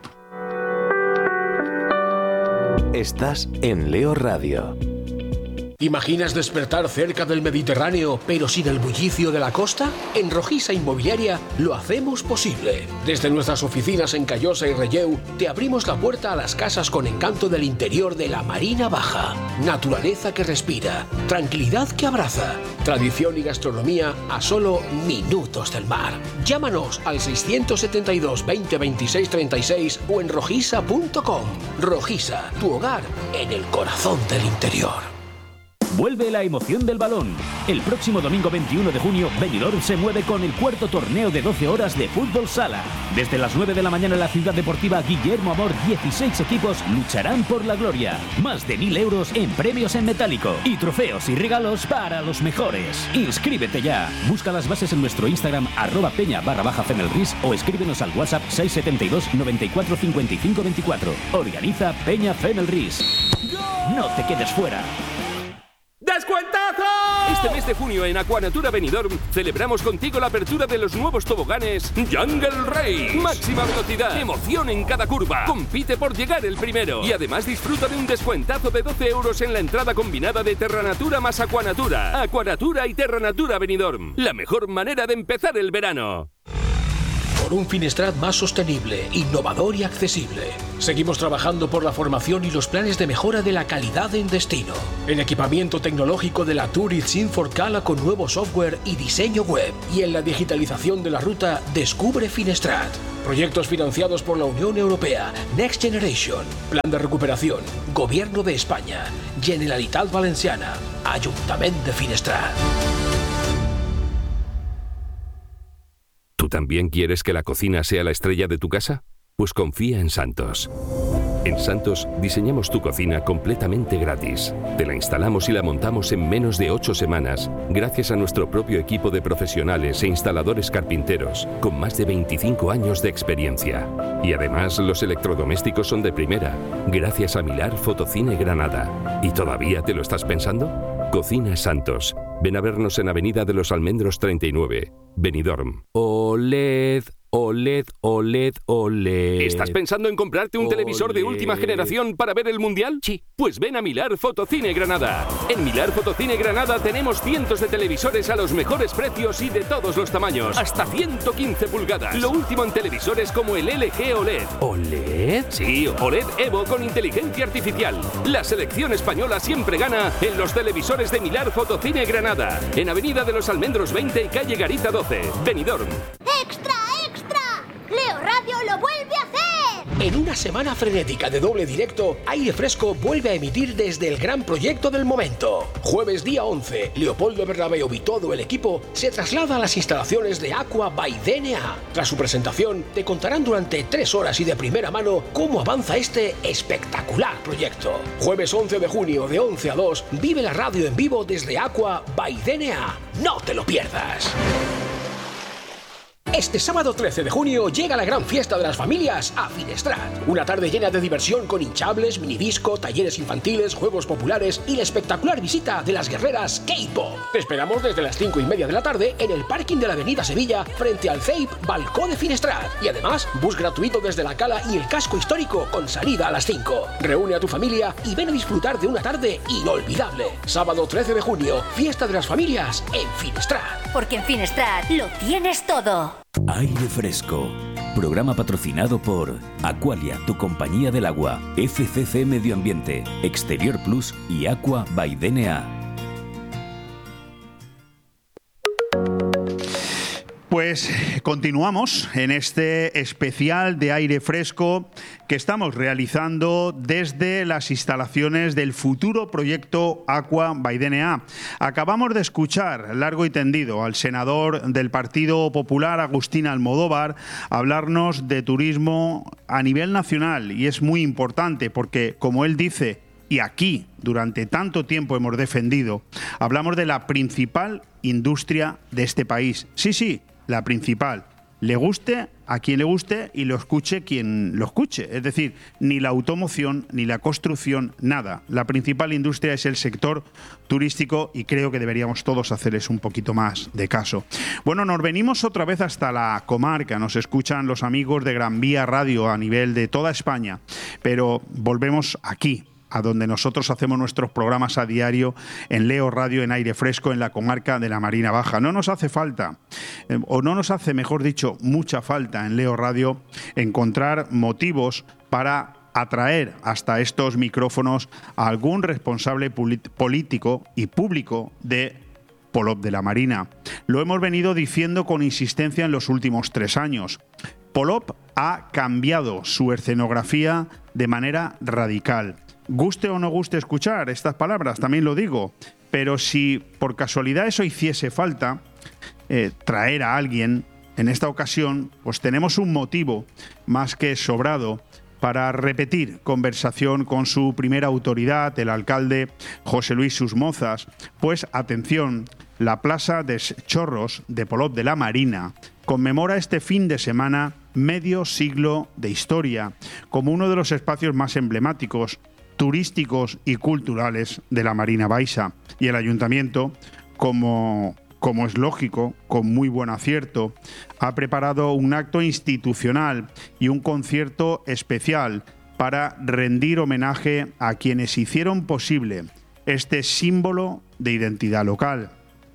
Estás en Leo Radio. ¿Imaginas despertar cerca del Mediterráneo, pero sin el bullicio de la costa? En Rojisa Inmobiliaria lo hacemos posible. Desde nuestras oficinas en Callosa y Relleu, te abrimos la puerta a las casas con encanto del interior de la Marina Baja. Naturaleza que respira, tranquilidad que abraza, tradición y gastronomía a solo minutos del mar. Llámanos al 672 20 26 36 o en rojisa.com. Rojisa, tu hogar en el corazón del interior. Vuelve la emoción del balón. El próximo domingo 21 de junio, Benidorm se mueve con el cuarto torneo de 12 horas de fútbol sala. Desde las 9 de la mañana en la ciudad deportiva Guillermo Amor, 16 equipos lucharán por la gloria. Más de 1.000 euros en premios en metálico y trofeos y regalos para los mejores. Inscríbete ya. Busca las bases en nuestro Instagram @peña_FenelRis o escríbenos al WhatsApp 672 94 55 24. Organiza Peña Fenelris. No te quedes fuera. ¡Descuentazo! Este mes de junio en Aquanatura Benidorm celebramos contigo la apertura de los nuevos toboganes Jungle Race. Máxima velocidad, emoción en cada curva. Compite por llegar el primero. Y además disfruta de un descuentazo de 12 euros en la entrada combinada de Terranatura más Aquanatura. Aquanatura y Terranatura Benidorm. La mejor manera de empezar el verano. por un Finestrat más sostenible, innovador y accesible. Seguimos trabajando por la formación y los planes de mejora de la calidad en destino. El equipamiento tecnológico de la Tourist Inforcala con nuevo software y diseño web. Y en la digitalización de la ruta Descubre Finestrat. Proyectos financiados por la Unión Europea, Next Generation, Plan de Recuperación, Gobierno de España, Generalitat Valenciana, Ayuntamiento de Finestrat. ¿Tú también quieres que la cocina sea la estrella de tu casa? Pues confía en Santos. En Santos diseñamos tu cocina completamente gratis. Te la instalamos y la montamos en menos de 8 semanas, gracias a nuestro propio equipo de profesionales e instaladores carpinteros, con más de 25 años de experiencia. Y además los electrodomésticos son de primera, gracias a Milar Fotocine Granada. ¿Y todavía te lo estás pensando? Cocina Santos. Ven a vernos en Avenida de los Almendros 39, Benidorm. OLED. OLED, OLED, OLED. ¿Estás pensando en comprarte un televisor de última generación para ver el Mundial? Sí. Pues ven a Milar Fotocine Granada. En Milar Fotocine Granada tenemos cientos de televisores a los mejores precios y de todos los tamaños. Hasta 115 pulgadas. Lo último en televisores como el LG OLED. ¿OLED? Sí, OLED Evo con inteligencia artificial. La selección española siempre gana en los televisores de Milar Fotocine Granada. En Avenida de los Almendros 20 y calle Garita 12, Benidorm. ¡Extra, extra! ¡Leo Radio lo vuelve a hacer! En una semana frenética de doble directo, Aire Fresco vuelve a emitir desde el gran proyecto del momento. Jueves día 11, Leopoldo Bernabéu y todo el equipo se traslada a las instalaciones de Aqua by DNA. Tras su presentación, te contarán durante 3 horas y de primera mano cómo avanza este espectacular proyecto. Jueves 11 de junio, de 11 a 2, vive la radio en vivo desde Aqua by DNA. ¡No te lo pierdas! Este sábado 13 de junio llega la gran fiesta de las familias a Finestrat. Una tarde llena de diversión con hinchables, minidisco, talleres infantiles, juegos populares y la espectacular visita de las guerreras K-Pop. Te esperamos desde las 5:30 de la tarde en el parking de la Avenida Sevilla frente al CEIP Balcó de Finestrat. Y además, bus gratuito desde la Cala y el casco histórico con salida a las 5. Reúne a tu familia y ven a disfrutar de una tarde inolvidable. Sábado 13 de junio, fiesta de las familias en Finestrat. Porque en Finestrat lo tienes todo. Aire Fresco. Programa patrocinado por Aqualia, tu compañía del agua, FCC Medio Ambiente, Exterior Plus y Aqua by DNA. Pues continuamos en este especial de Aire Fresco que estamos realizando desde las instalaciones del futuro proyecto Aqua by DNA. Acabamos de escuchar largo y tendido al senador del Partido Popular, Agustín Almodóvar, hablarnos de turismo a nivel nacional, y es muy importante porque, como él dice, y aquí durante tanto tiempo hemos defendido, hablamos de la principal industria de este país. Sí, la principal. Le guste a quien le guste y lo escuche quien lo escuche. Es decir, ni la automoción, ni la construcción, nada. La principal industria es el sector turístico y creo que deberíamos todos hacerles un poquito más de caso. Bueno, nos venimos otra vez hasta la comarca. Nos escuchan los amigos de Gran Vía Radio a nivel de toda España. Pero volvemos aquí, a donde nosotros hacemos nuestros programas a diario en Leo Radio, en Aire Fresco, en la comarca de la Marina Baja. No nos hace falta, o no nos hace, mejor dicho, mucha falta en Leo Radio encontrar motivos para atraer hasta estos micrófonos a algún responsable político y público de Polop de la Marina. Lo hemos venido diciendo con insistencia en los últimos 3 años. Polop ha cambiado su escenografía de manera radical. Guste o no guste escuchar estas palabras, también lo digo, pero si por casualidad eso hiciese falta, traer a alguien, en esta ocasión, pues tenemos un motivo más que sobrado para repetir conversación con su primera autoridad, el alcalde José Luis Susmozas. Pues atención, la Plaza de Chorros de Polop de la Marina conmemora este fin de semana medio siglo de historia, como uno de los espacios más emblemáticos, turísticos y culturales de la Marina Baixa. Y el ayuntamiento, como es lógico, con muy buen acierto, ha preparado un acto institucional y un concierto especial para rendir homenaje a quienes hicieron posible este símbolo de identidad local.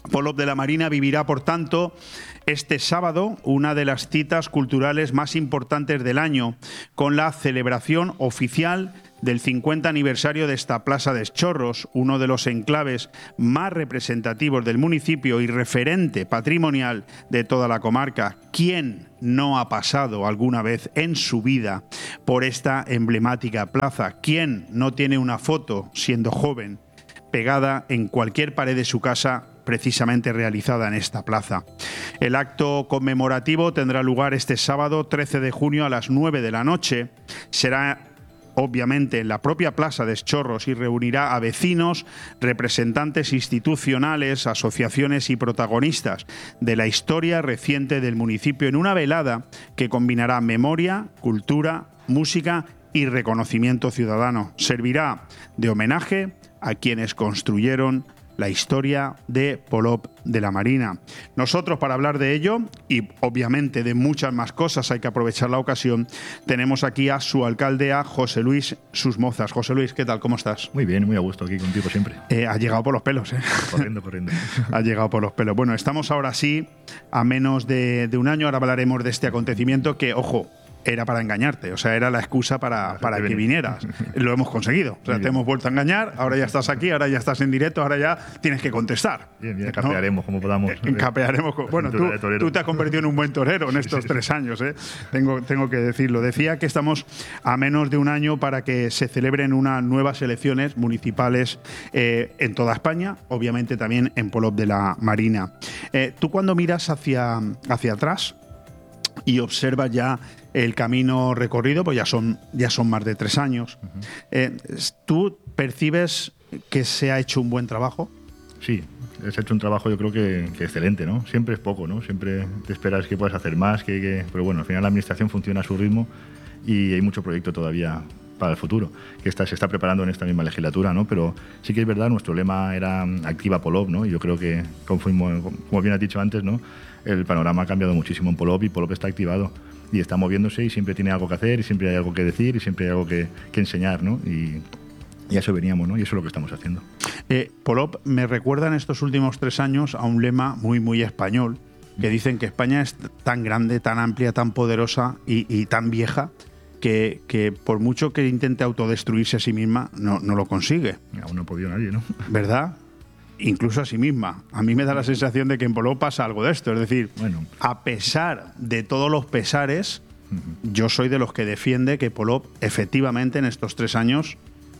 Polop de la Marina vivirá, por tanto, este sábado una de las citas culturales más importantes del año, con la celebración oficial del 50 aniversario de esta Plaza de Chorros, uno de los enclaves más representativos del municipio y referente patrimonial de toda la comarca. ¿Quién no ha pasado alguna vez en su vida por esta emblemática plaza? ¿Quién no tiene una foto, siendo joven, pegada en cualquier pared de su casa, precisamente realizada en esta plaza? El acto conmemorativo tendrá lugar este sábado 13 de junio a las 9 de la noche. Será obviamente en la propia Plaza de Chorros y reunirá a vecinos, representantes institucionales, asociaciones y protagonistas de la historia reciente del municipio en una velada que combinará memoria, cultura, música y reconocimiento ciudadano. Servirá de homenaje a quienes construyeron la historia de Polop de la Marina. Nosotros, para hablar de ello, y obviamente de muchas más cosas, hay que aprovechar la ocasión, tenemos aquí a su alcalde, a José Luis Susmozas. José Luis, ¿qué tal? ¿Cómo estás? Muy bien, muy a gusto aquí contigo siempre. Ha llegado por los pelos, ¿eh? Corriendo. Ha llegado por los pelos. Bueno, estamos ahora sí a menos de un año. Ahora hablaremos de este acontecimiento que, ojo, era para engañarte, o sea, era la excusa para que vinieras. Lo hemos conseguido. O sea, te hemos vuelto a engañar, ahora ya estás aquí, ahora ya estás en directo, ahora ya tienes que contestar. Bien, capearemos como podamos. Capearemos. Bueno, tú te has convertido en un buen torero en estos 3 años, ¿eh? Tengo que decirlo. Decía que estamos a menos de un año para que se celebren unas nuevas elecciones municipales en toda España, obviamente también en Polop de la Marina. Tú cuando miras hacia atrás y observas ya el camino recorrido, pues ya son más de 3 años. ¿Tú percibes que se ha hecho un buen trabajo? Sí, se ha hecho un trabajo yo creo que excelente, ¿no? Siempre es poco, ¿no? Siempre te esperas que puedas hacer más, pero bueno, al final la administración funciona a su ritmo y hay mucho proyecto todavía para el futuro, que se está preparando en esta misma legislatura, ¿no? Pero sí que es verdad, nuestro lema era Activa Polop, ¿no? Y yo creo que, como bien has dicho antes, ¿no? El panorama ha cambiado muchísimo en Polop y Polop está activado y está moviéndose y siempre tiene algo que hacer y siempre hay algo que decir y siempre hay algo que enseñar, ¿no? Y a eso veníamos, ¿no? Y eso es lo que estamos haciendo. Polop me recuerda en estos últimos 3 años a un lema muy, muy español, que dicen que España es tan grande, tan amplia, tan poderosa y tan vieja que por mucho que intente autodestruirse a sí misma, no lo consigue. Aún no ha podido nadie, ¿no? ¿Verdad? Incluso a sí misma. A mí me da la sensación de que en Polop pasa algo de esto. Es decir, bueno, a pesar de todos los pesares, yo soy de los que defiende que Polop efectivamente en estos 3 años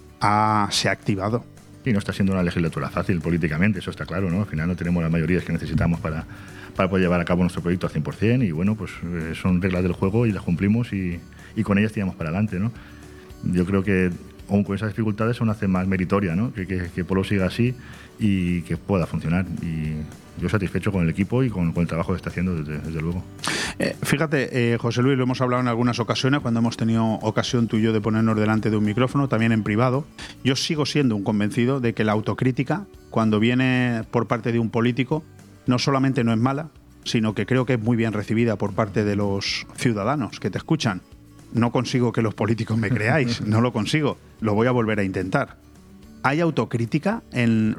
se ha activado. Y no está siendo una legislatura fácil políticamente, eso está claro, ¿no? Al final no tenemos las mayorías que necesitamos para poder llevar a cabo nuestro proyecto al 100% y bueno, pues son reglas del juego y las cumplimos y con ellas tiramos para adelante, ¿no? Yo creo que aún con esas dificultades aún hace más meritoria, ¿no? Que Polop siga así y que pueda funcionar. Y yo satisfecho con el equipo y con el trabajo que está haciendo, desde luego. Fíjate, José Luis, lo hemos hablado en algunas ocasiones, cuando hemos tenido ocasión tú y yo de ponernos delante de un micrófono, también en privado. Yo sigo siendo un convencido de que la autocrítica, cuando viene por parte de un político, no solamente no es mala, sino que creo que es muy bien recibida por parte de los ciudadanos que te escuchan. No consigo que los políticos me creáis, no lo consigo, lo voy a volver a intentar. ¿Hay autocrítica en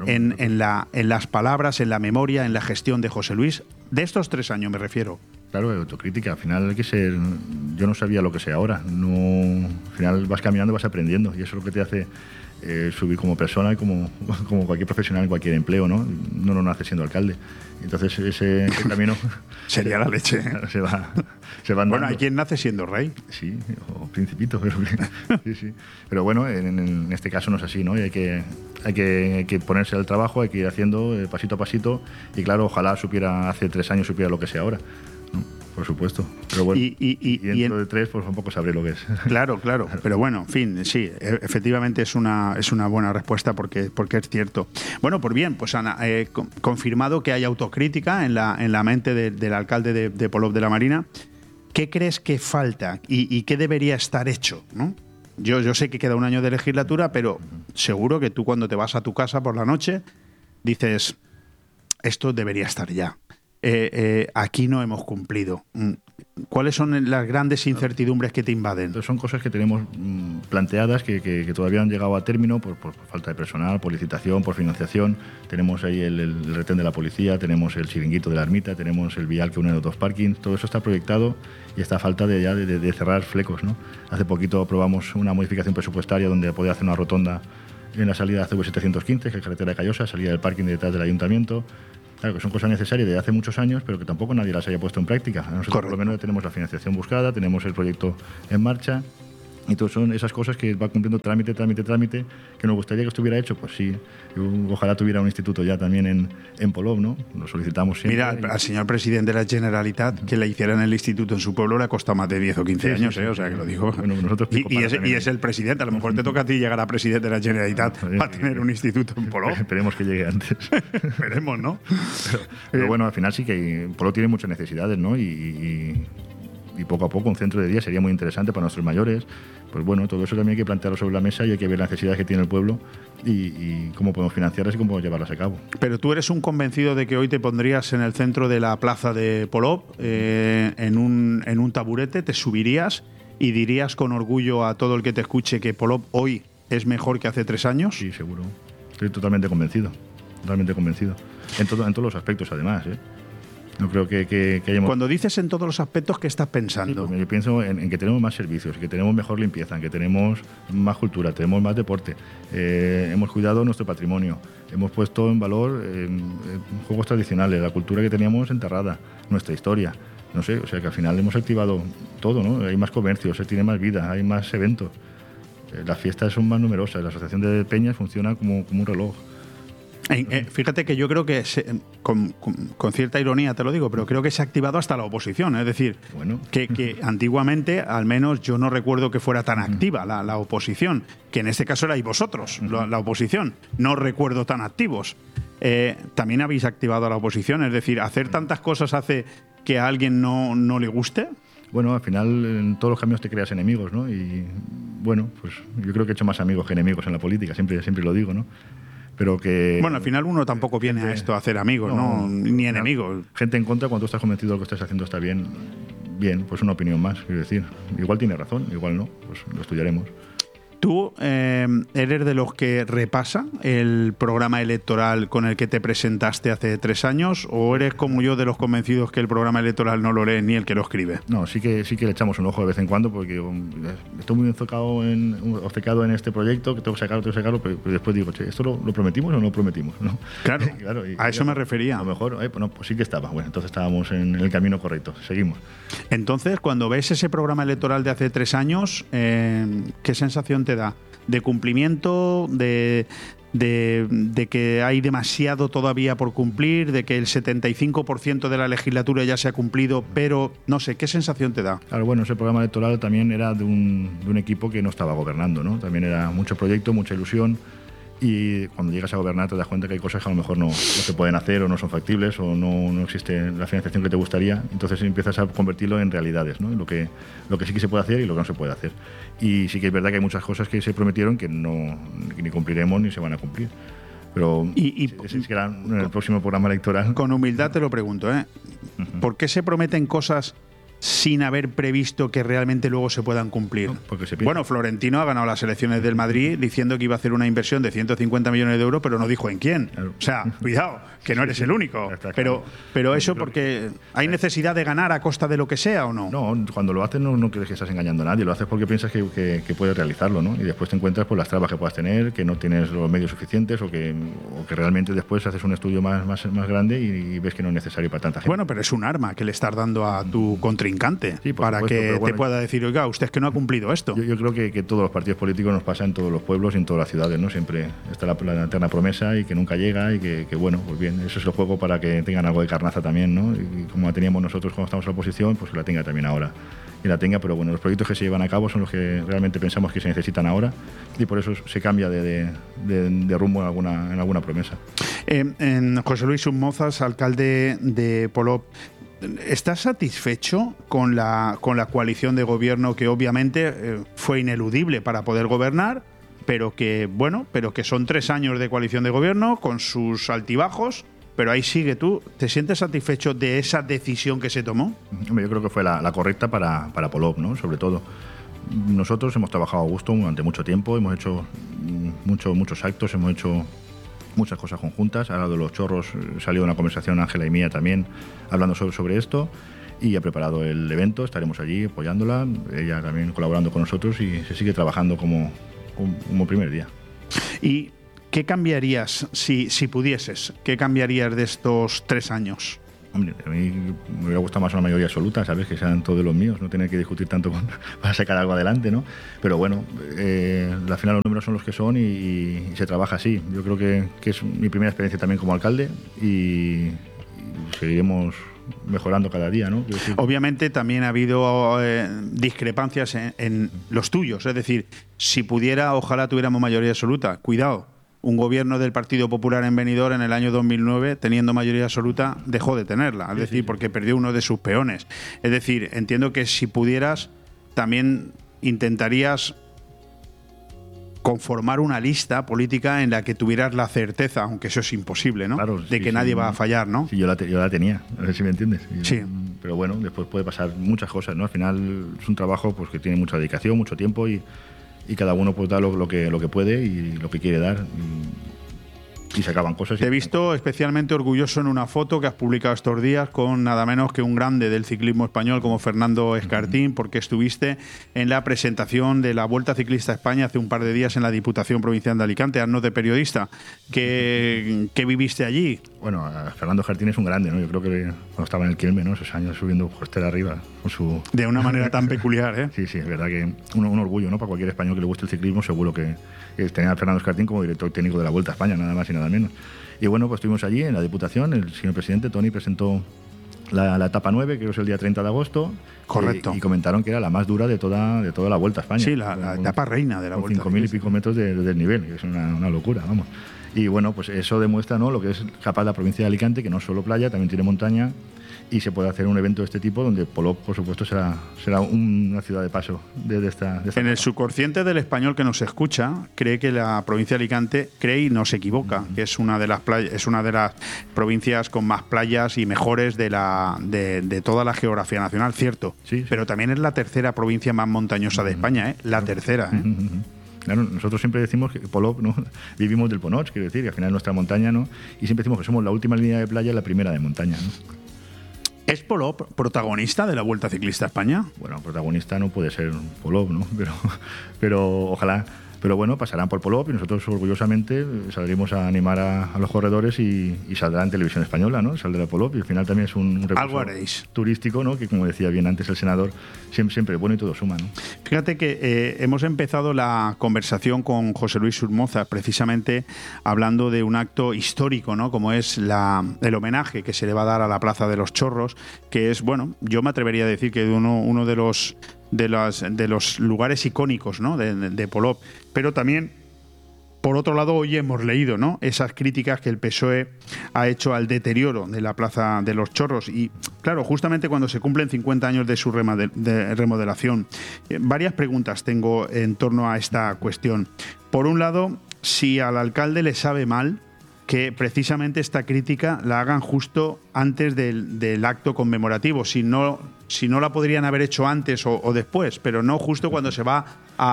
las palabras, en la memoria, en la gestión de José Luis? De estos 3 años me refiero. Claro, autocrítica. Al final hay que ser... Yo no sabía lo que sé ahora. No, al final vas caminando y vas aprendiendo. Y eso es lo que te hace subir como persona y como cualquier profesional en cualquier empleo, ¿no? No lo nace siendo alcalde. Entonces ese camino... Sería la leche. Se va andando. Bueno, hay quien nace siendo rey. Sí, o principito. Sí. Pero bueno, en este caso no es así, ¿no? Y hay que ponerse al trabajo, hay que ir haciendo pasito a pasito. Y claro, ojalá hace 3 años supiera lo que sé ahora. Por supuesto. Pero bueno, y dentro de 3 pues un poco sabré lo que es. Claro. Pero bueno, en fin, sí, efectivamente es una buena respuesta porque es cierto. Bueno, pues bien, pues Ana, confirmado que hay autocrítica en la mente del alcalde de Polop de la Marina. ¿Qué crees que falta y qué debería estar hecho, ¿no? Yo sé que queda un año de legislatura, pero seguro que tú cuando te vas a tu casa por la noche dices, esto debería estar ya. aquí no hemos cumplido. ¿Cuáles son las grandes incertidumbres que te invaden? Entonces son cosas que tenemos planteadas que todavía no han llegado a término por falta de personal, por licitación, por financiación. Tenemos ahí el retén de la policía, tenemos el chiringuito de la ermita, tenemos el vial que une los dos parkings. Todo eso está proyectado y está a falta de cerrar flecos, ¿no? Hace poquito aprobamos una modificación presupuestaria donde podía hacer una rotonda en la salida de CV715, que es carretera de Callosa, salida del parking detrás del ayuntamiento. Claro, que son cosas necesarias de hace muchos años, pero que tampoco nadie las haya puesto en práctica. Nosotros por lo menos tenemos la financiación buscada, tenemos el proyecto en marcha, y todo son esas cosas que va cumpliendo trámite, que nos gustaría que estuviera hecho, pues sí. Ojalá tuviera un instituto ya también en Polop, ¿no? Lo solicitamos siempre. Mira, al señor presidente de la Generalitat que le hicieran el instituto en su pueblo le ha costado más de 10 o 15 años, o sea, que lo digo. Bueno, nosotros y es el presidente, a lo mejor te toca a ti llegar a presidente de la Generalitat para tener un instituto en Polop. Esperemos que llegue antes. Esperemos, ¿no? Pero bueno, al final sí que Polop tiene muchas necesidades, ¿no? Y poco a poco un centro de día sería muy interesante para nuestros mayores. Pues bueno, todo eso también hay que plantearlo sobre la mesa y hay que ver las necesidades que tiene el pueblo y cómo podemos financiarlas y cómo podemos llevarlas a cabo. Pero tú eres un convencido de que hoy te pondrías en el centro de la plaza de Polop, en un taburete, te subirías y dirías con orgullo a todo el que te escuche que Polop hoy es mejor que hace 3 años. Sí, seguro. Estoy totalmente convencido. En todos los aspectos, además, ¿eh? No creo que hayamos... Cuando dices en todos los aspectos, ¿qué estás pensando? Sí, pues yo pienso en que tenemos más servicios, que tenemos mejor limpieza, en que tenemos más cultura, tenemos más deporte, hemos cuidado nuestro patrimonio, hemos puesto en valor juegos tradicionales, la cultura que teníamos enterrada, nuestra historia. No sé, o sea que al final hemos activado todo, ¿no? Hay más comercio, se tiene más vida, hay más eventos, las fiestas son más numerosas, la asociación de peñas funciona como un reloj. Fíjate que yo creo que, con cierta ironía te lo digo, pero creo que se ha activado hasta la oposición. Es decir, bueno, que antiguamente, al menos yo no recuerdo que fuera tan activa la oposición, que en este caso erais vosotros, la oposición. No recuerdo tan activos. También habéis activado a la oposición, es decir, ¿hacer tantas cosas hace que a alguien no le guste? Bueno, al final en todos los caminos te creas enemigos, ¿no? Y bueno, pues yo creo que he hecho más amigos que enemigos en la política, siempre lo digo, ¿no? Pero que... Bueno, al final uno tampoco viene a esto a hacer amigos, ¿no? Ni enemigos. Gente en contra, cuando tú estás convencido de lo que estás haciendo está bien, pues una opinión más, quiero decir. Igual tiene razón, igual no, pues lo estudiaremos. ¿Tú eres de los que repasa el programa electoral con el que te presentaste hace 3 años o eres como yo de los convencidos que el programa electoral no lo lee ni el que lo escribe? No, sí que le echamos un ojo de vez en cuando porque estoy muy obcecado en este proyecto, que tengo que sacarlo, pero después digo, che, ¿esto lo prometimos o no lo prometimos? ¿No? Claro, a eso me refería. A lo mejor, pues sí que estaba. Bueno, entonces estábamos en el camino correcto, seguimos. Entonces, cuando ves ese programa electoral de hace 3 años, ¿qué sensación te da? ¿De cumplimiento? ¿De que hay demasiado todavía por cumplir? ¿De que el 75% de la legislatura ya se ha cumplido? Pero, no sé, ¿qué sensación te da? Claro, bueno, ese programa electoral también era de un equipo que no estaba gobernando, ¿no? También era mucho proyecto, mucha ilusión. Y cuando llegas a gobernar te das cuenta que hay cosas que a lo mejor no se pueden hacer o no son factibles o no existe la financiación que te gustaría. Entonces empiezas a convertirlo en realidades, ¿no? Lo que sí que se puede hacer y lo que no se puede hacer. Y sí que es verdad que hay muchas cosas que se prometieron que ni cumpliremos ni se van a cumplir. Pero ese será en el próximo programa electoral. Con humildad te lo pregunto, ¿eh? ¿Por qué se prometen cosas sin haber previsto que realmente luego se puedan cumplir? No, porque se bueno, Florentino ha ganado las elecciones del Madrid diciendo que iba a hacer una inversión de 150 millones de euros, pero no dijo en quién. Claro. O sea, cuidado, que no eres el único. Pero eso porque hay necesidad de ganar a costa de lo que sea, ¿o no? No, cuando lo haces no crees que estás engañando a nadie, lo haces porque piensas que puedes realizarlo, ¿no? Y después te encuentras por las trabas que puedas tener, que no tienes los medios suficientes o que realmente después haces un estudio más grande y ves que no es necesario para tanta gente. Bueno, pero es un arma que le estás dando a tu contrincante. Sí, para supuesto, que te pueda decir, oiga, usted es que no ha cumplido esto. Yo creo que todos los partidos políticos nos pasa en todos los pueblos y en todas las ciudades, ¿no? Siempre está la eterna promesa y que nunca llega y que bueno, pues bien, eso es el juego para que tengan algo de carnaza también, ¿no? Y como la teníamos nosotros cuando estamos en la oposición, pues que la tenga también ahora. Y la tenga, pero bueno, los proyectos que se llevan a cabo son los que realmente pensamos que se necesitan ahora y por eso se cambia de rumbo en alguna promesa. José Luis Soumozas, alcalde de Polop, ¿estás satisfecho con la coalición de gobierno que obviamente fue ineludible para poder gobernar, pero que son 3 años de coalición de gobierno con sus altibajos pero ahí sigue. ¿Tú te sientes satisfecho de esa decisión que se tomó? Yo creo que fue la correcta para Polop, ¿no? Sobre todo. Nosotros hemos trabajado a gusto durante mucho tiempo, hemos hecho muchos actos, hemos hecho muchas cosas conjuntas. Ahora de los chorros salió una conversación Ángela y mía también hablando sobre esto, y ha preparado el evento, estaremos allí apoyándola, ella también colaborando con nosotros, y se sigue trabajando como primer día. ¿Y qué cambiarías si pudieses? ¿Qué cambiarías de estos 3 años? Hombre, a mí me hubiera gustado más una mayoría absoluta, ¿sabes? Que sean todos los míos, no tener que discutir tanto para sacar algo adelante, ¿no? Pero bueno, al final los números son los que son y se trabaja así. Yo creo que es mi primera experiencia también como alcalde y seguiremos mejorando cada día, ¿no? Obviamente también ha habido discrepancias en los tuyos, es decir, si pudiera, ojalá tuviéramos mayoría absoluta. Cuidado. Un gobierno del Partido Popular en Benidorm en el año 2009, teniendo mayoría absoluta, dejó de tenerla. Es decir, porque perdió uno de sus peones. Es decir, entiendo que si pudieras, también intentarías conformar una lista política en la que tuvieras la certeza, aunque eso es imposible, ¿no? Claro, de que nadie va a fallar, ¿no? Sí, yo la tenía, a ver si me entiendes. Sí. Pero bueno, después puede pasar muchas cosas, ¿no? Al final es un trabajo pues que tiene mucha dedicación, mucho tiempo y cada uno puede dar lo que puede y lo que quiere dar. Y se acaban cosas. Te he visto especialmente orgulloso en una foto que has publicado estos días con nada menos que un grande del ciclismo español como Fernando Escartín, porque estuviste en la presentación de la Vuelta Ciclista a España hace un par de días en la Diputación Provincial de Alicante, haznos de periodista. ¿Qué viviste allí? Bueno, Fernando Escartín es un grande, ¿no? Yo creo que cuando estaba en el Quilmes, ¿no? Esos años subiendo costera arriba con su... De una manera tan peculiar, ¿eh? Sí, es verdad que un orgullo, ¿no? Para cualquier español que le guste el ciclismo, seguro que tener a Fernando Escartín como director técnico de la Vuelta a España, nada más y nada menos. Y bueno, pues estuvimos allí en la Diputación, el señor presidente Toni presentó la etapa 9, que es el día 30 de agosto. Correcto. Y comentaron que era la más dura de toda la Vuelta a España. Sí, la etapa reina de la Vuelta. 5.000 y pico metros de nivel, que es una locura, vamos. Y bueno, pues eso demuestra, ¿no?, lo que es capaz la provincia de Alicante, que no es solo playa, también tiene montaña, y se puede hacer un evento de este tipo donde Polop, por supuesto, será una ciudad de paso de esta En el subconsciente del español que nos escucha, cree que la provincia de Alicante, cree y no se equivoca, que es una de las provincias con más playas y mejores de toda la geografía nacional, cierto. Sí. Pero también es la tercera provincia más montañosa de España, ¿eh? La tercera, ¿eh? Claro, nosotros siempre decimos que Polop, ¿no?, vivimos del Ponoch, quiero decir, que al final nuestra montaña, ¿no? Y siempre decimos que somos la última línea de playa y la primera de montaña, ¿no? ¿Es Polop protagonista de la Vuelta Ciclista a España? Bueno, protagonista no puede ser Polop, ¿no? Pero ojalá. Pero bueno, pasarán por Polop y nosotros orgullosamente saldremos a animar a los corredores y saldrá en televisión española, ¿no? Saldrá Polop y al final también es un recurso turístico, ¿no?, que como decía bien antes el senador, siempre es bueno y todo suma, ¿no? Fíjate que hemos empezado la conversación con José Luis Surmoza precisamente hablando de un acto histórico, ¿no?, como es el homenaje que se le va a dar a la Plaza de los Chorros, que es, bueno, yo me atrevería a decir que uno de los lugares icónicos, ¿no?, de Polop. Pero también, por otro lado, hoy hemos leído, ¿no?, esas críticas que el PSOE ha hecho al deterioro de la Plaza de los Chorros. Y claro, justamente cuando se cumplen 50 años de su remodelación, varias preguntas tengo en torno a esta cuestión. Por un lado, si al alcalde le sabe mal que precisamente esta crítica la hagan justo antes del acto conmemorativo, si no la podrían haber hecho antes o después, pero no justo cuando se va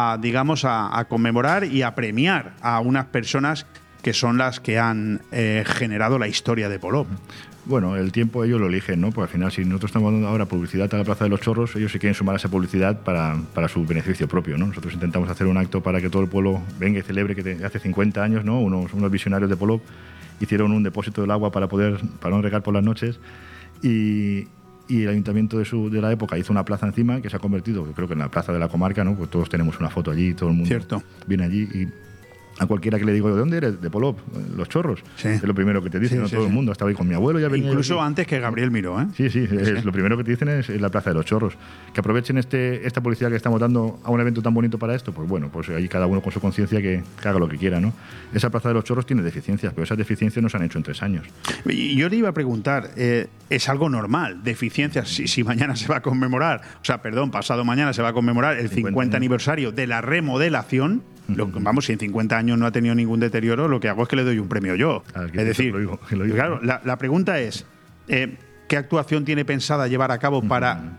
a conmemorar y a premiar a unas personas que son las que han generado la historia de Polop. Bueno, el tiempo ellos lo eligen, ¿no? Porque al final, si nosotros estamos dando ahora publicidad a la Plaza de los Chorros, ellos se quieren sumar a esa publicidad para su beneficio propio, ¿no? Nosotros intentamos hacer un acto para que todo el pueblo venga y celebre que hace 50 años, ¿no?, unos visionarios de Polop hicieron un depósito del agua para no regar por las noches y el ayuntamiento de la época hizo una plaza encima que se ha convertido, yo creo que en la plaza de la comarca, ¿no? Pues todos tenemos una foto allí, todo el mundo viene allí y a cualquiera que le digo, ¿de dónde eres? De Polop, Los Chorros. Sí. Es lo primero que te dicen, ¿no? Todo el mundo. Estaba ahí con mi abuelo. Incluso antes que Gabriel Miró, ¿eh? Sí, es lo primero que te dicen es la Plaza de los Chorros. Que aprovechen esta publicidad que estamos dando a un evento tan bonito para esto, pues bueno, pues ahí cada uno con su conciencia que haga lo que quiera, ¿no? Esa Plaza de los Chorros tiene deficiencias, pero esas deficiencias no se han hecho en 3 años. Yo te iba a preguntar, ¿es algo normal? Deficiencias, si mañana se va a conmemorar, pasado mañana se va a conmemorar el 50 aniversario de la remodelación. Vamos, si en 50 años no ha tenido ningún deterioro, lo que hago es que le doy un premio yo. Es decir, lo digo. claro, la pregunta es, ¿qué actuación tiene pensada llevar a cabo para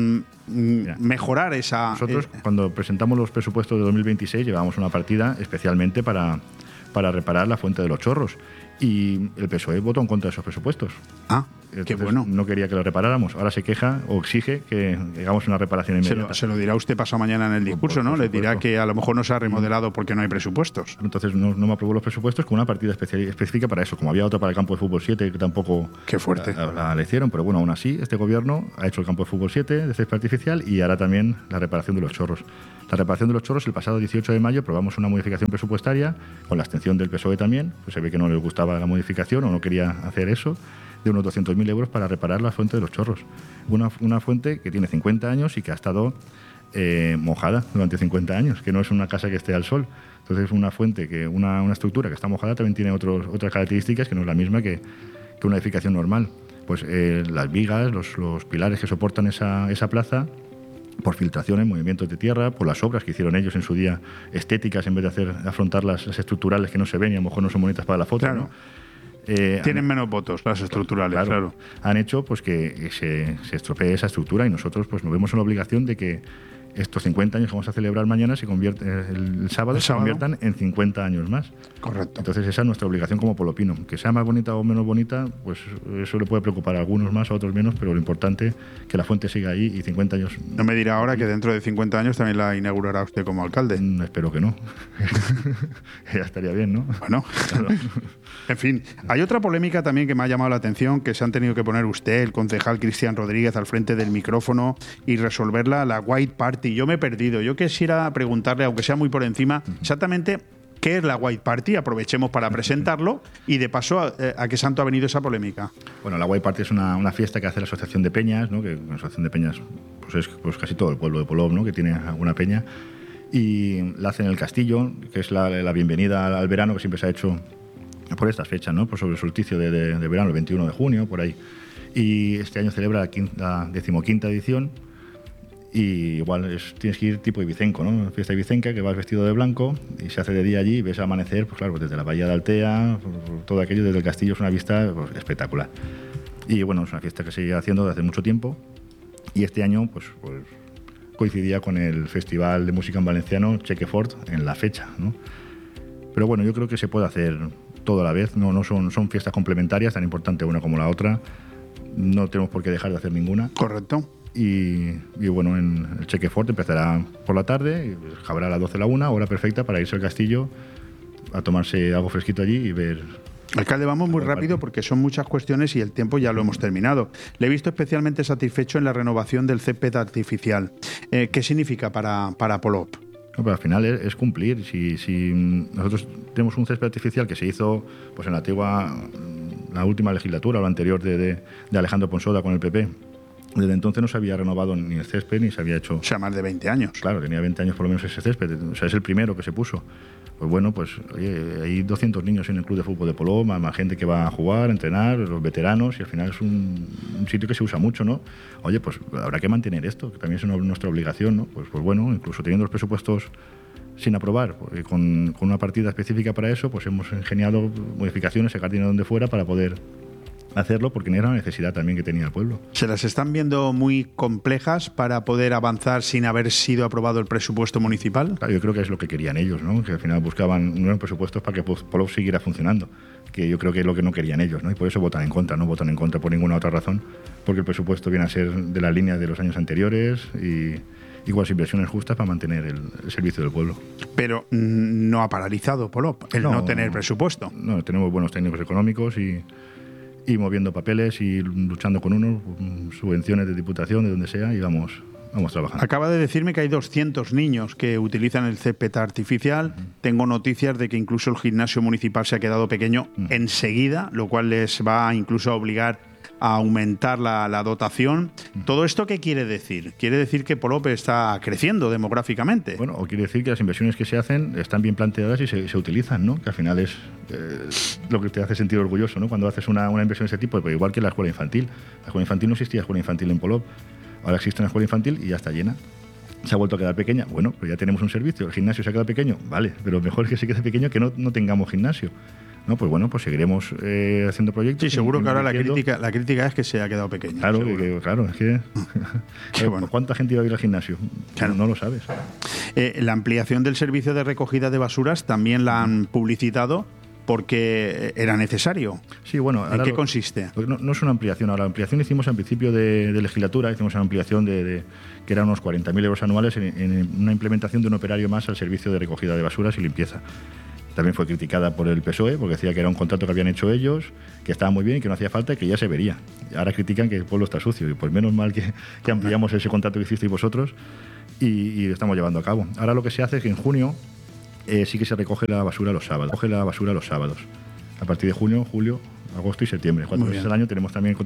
mejorar esa...? Nosotros, cuando presentamos los presupuestos de 2026, llevábamos una partida especialmente para reparar la fuente de los Chorros. Y el PSOE votó en contra de esos presupuestos. Entonces, qué bueno. No quería que lo reparáramos. Ahora se queja o exige que hagamos una reparación inmediata. Se lo dirá usted pasado mañana en el discurso, ¿no? Le dirá que a lo mejor no se ha remodelado porque no hay presupuestos. Entonces no me aprobó los presupuestos con una partida específica para eso. Como había otra para el campo de fútbol 7 que tampoco qué fuerte. La hicieron. Pero bueno, aún así, este gobierno ha hecho el campo de fútbol 7 de césped artificial y hará también la reparación de los Chorros. La reparación de los Chorros, el pasado 18 de mayo aprobamos una modificación presupuestaria con la abstención del PSOE también. Pues se ve que no les gustaba la modificación o no quería hacer eso, de unos 200.000 euros para reparar la fuente de los Chorros. Una fuente que tiene 50 años y que ha estado mojada durante 50 años, que no es una casa que esté al sol. Entonces, una fuente, una estructura que está mojada también tiene otras características que no es la misma que una edificación normal. Pues las vigas, los pilares que soportan esa plaza, por filtraciones, movimientos de tierra, por las obras que hicieron ellos en su día estéticas en vez de afrontar las estructurales que no se ven y a lo mejor no son bonitas para la foto, claro. ¿No? Tienen menos votos las estructurales, claro. Han hecho pues que se estropee esa estructura y nosotros pues nos vemos en la obligación de que estos 50 años que vamos a celebrar mañana el sábado se conviertan en 50 años más. Correcto. Entonces esa es nuestra obligación como Polopino. Que sea más bonita o menos bonita, pues eso le puede preocupar a algunos más, a otros menos, pero lo importante es que la fuente siga ahí y 50 años... No me dirá ahora que dentro de 50 años también la inaugurará usted como alcalde. Espero que no. Ya estaría bien, ¿no? Bueno, claro. En fin, hay otra polémica también que me ha llamado la atención, que se han tenido que poner usted, el concejal Cristian Rodríguez, al frente del micrófono y resolverla, la White Party. Yo me he perdido. Yo quisiera preguntarle, aunque sea muy por encima, exactamente qué es la White Party. Aprovechemos para presentarlo y de paso a qué santo ha venido esa polémica. Bueno, la White Party es una fiesta que hace la Asociación de Peñas, ¿no? Que la Asociación de Peñas pues es pues casi todo el pueblo de Polop, ¿no? Que tiene alguna peña. Y la hacen en el Castillo, que es la bienvenida al verano que siempre se ha hecho por estas fechas, ¿no? Pues sobre el solsticio de verano, el 21 de junio, por ahí. Y este año celebra la 15ª edición. Y igual tienes que ir tipo ibicenco, ¿no? Fiesta ibicenca, que vas vestido de blanco y se hace de día allí y ves amanecer, pues claro, desde la bahía de Altea, por todo aquello, desde el castillo es una vista pues, espectacular. Y bueno, es una fiesta que se sigue haciendo desde hace mucho tiempo y este año pues coincidía con el Festival de Música en Valenciano Chequefort en la fecha, ¿no? Pero bueno, yo creo que se puede hacer todo a la vez, no son fiestas complementarias, tan importante una como la otra, no tenemos por qué dejar de hacer ninguna. Correcto. Y bueno, en el Chequefort empezará por la tarde, y acabará a las 12 de la 1, hora perfecta para irse al castillo a tomarse algo fresquito allí y ver... Alcalde, vamos muy rápido porque son muchas cuestiones y el tiempo ya lo hemos terminado. Le he visto especialmente satisfecho en la renovación del césped artificial. ¿Qué significa para Polop? No, pero al final es cumplir. Si nosotros tenemos un césped artificial que se hizo pues en la última legislatura o la anterior de Alejandro Ponsoda con el PP, desde entonces no se había renovado ni el césped ni se había hecho... O sea, más de 20 años. Claro, tenía 20 años por lo menos ese césped. O sea, es el primero que se puso. Pues bueno, pues oye, hay 200 niños en el club de fútbol de Polop, más gente que va a jugar, a entrenar, los veteranos, y al final es un sitio que se usa mucho, ¿no? Oye, pues habrá que mantener esto, que también es nuestra obligación, ¿no? Pues bueno, incluso teniendo los presupuestos sin aprobar, porque con una partida específica para eso, pues hemos ingeniado modificaciones, sacar dinero donde fuera para poder hacerlo, porque era una necesidad también que tenía el pueblo. ¿Se las están viendo muy complejas para poder avanzar sin haber sido aprobado el presupuesto municipal? Claro, yo creo que es lo que querían ellos, ¿no? Que al final buscaban nuevos presupuestos para que Polop siguiera funcionando, que yo creo que es lo que no querían ellos, ¿no? Y por eso votan en contra, no votan en contra por ninguna otra razón, porque el presupuesto viene a ser de las líneas de los años anteriores y igual inversiones justas para mantener el servicio del pueblo. Pero no ha paralizado Polop el no tener presupuesto. No, tenemos buenos técnicos económicos y moviendo papeles y luchando con unos, subvenciones de diputación, de donde sea, y vamos trabajando. Acaba de decirme que hay 200 niños que utilizan el césped artificial. Tengo noticias de que incluso el gimnasio municipal se ha quedado pequeño enseguida, lo cual les va incluso a obligar a aumentar la dotación. ¿Todo esto qué quiere decir? ¿Quiere decir que Polop está creciendo demográficamente? Bueno, o quiere decir que las inversiones que se hacen están bien planteadas y se utilizan, ¿no? Que al final es lo que te hace sentir orgulloso, ¿no? Cuando haces una inversión de ese tipo, pues igual que la escuela infantil. La escuela infantil no existía escuela infantil en Polop. Ahora existe una escuela infantil y ya está llena. se ha vuelto a quedar pequeña. Bueno, pues ya tenemos un servicio, el gimnasio se ha quedado pequeño, vale, pero mejor es que se quede pequeño que no tengamos gimnasio. No, pues bueno, pues seguiremos haciendo proyectos. Sí, seguro que ahora la crítica es que se ha quedado pequeño. Claro, claro, es que bueno. ¿Cuánta gente iba a ir al gimnasio? Claro. No lo sabes. La ampliación del servicio de recogida de basuras también la han publicitado porque era necesario. Sí, bueno. ¿En qué consiste? No es una ampliación. Ahora, la ampliación hicimos al principio de legislatura, hicimos una ampliación que eran unos 40.000 euros anuales en una implementación de un operario más al servicio de recogida de basuras y limpieza. También fue criticada por el PSOE porque decía que era un contrato que habían hecho ellos, que estaba muy bien, que no hacía falta y que ya se vería. Ahora critican que el pueblo está sucio y pues menos mal que ampliamos ese contrato que hicisteis vosotros y lo estamos llevando a cabo. Ahora lo que se hace es que en junio sí que se recoge la basura los sábados. A partir de junio, julio, agosto y septiembre. 4 meses al año tenemos también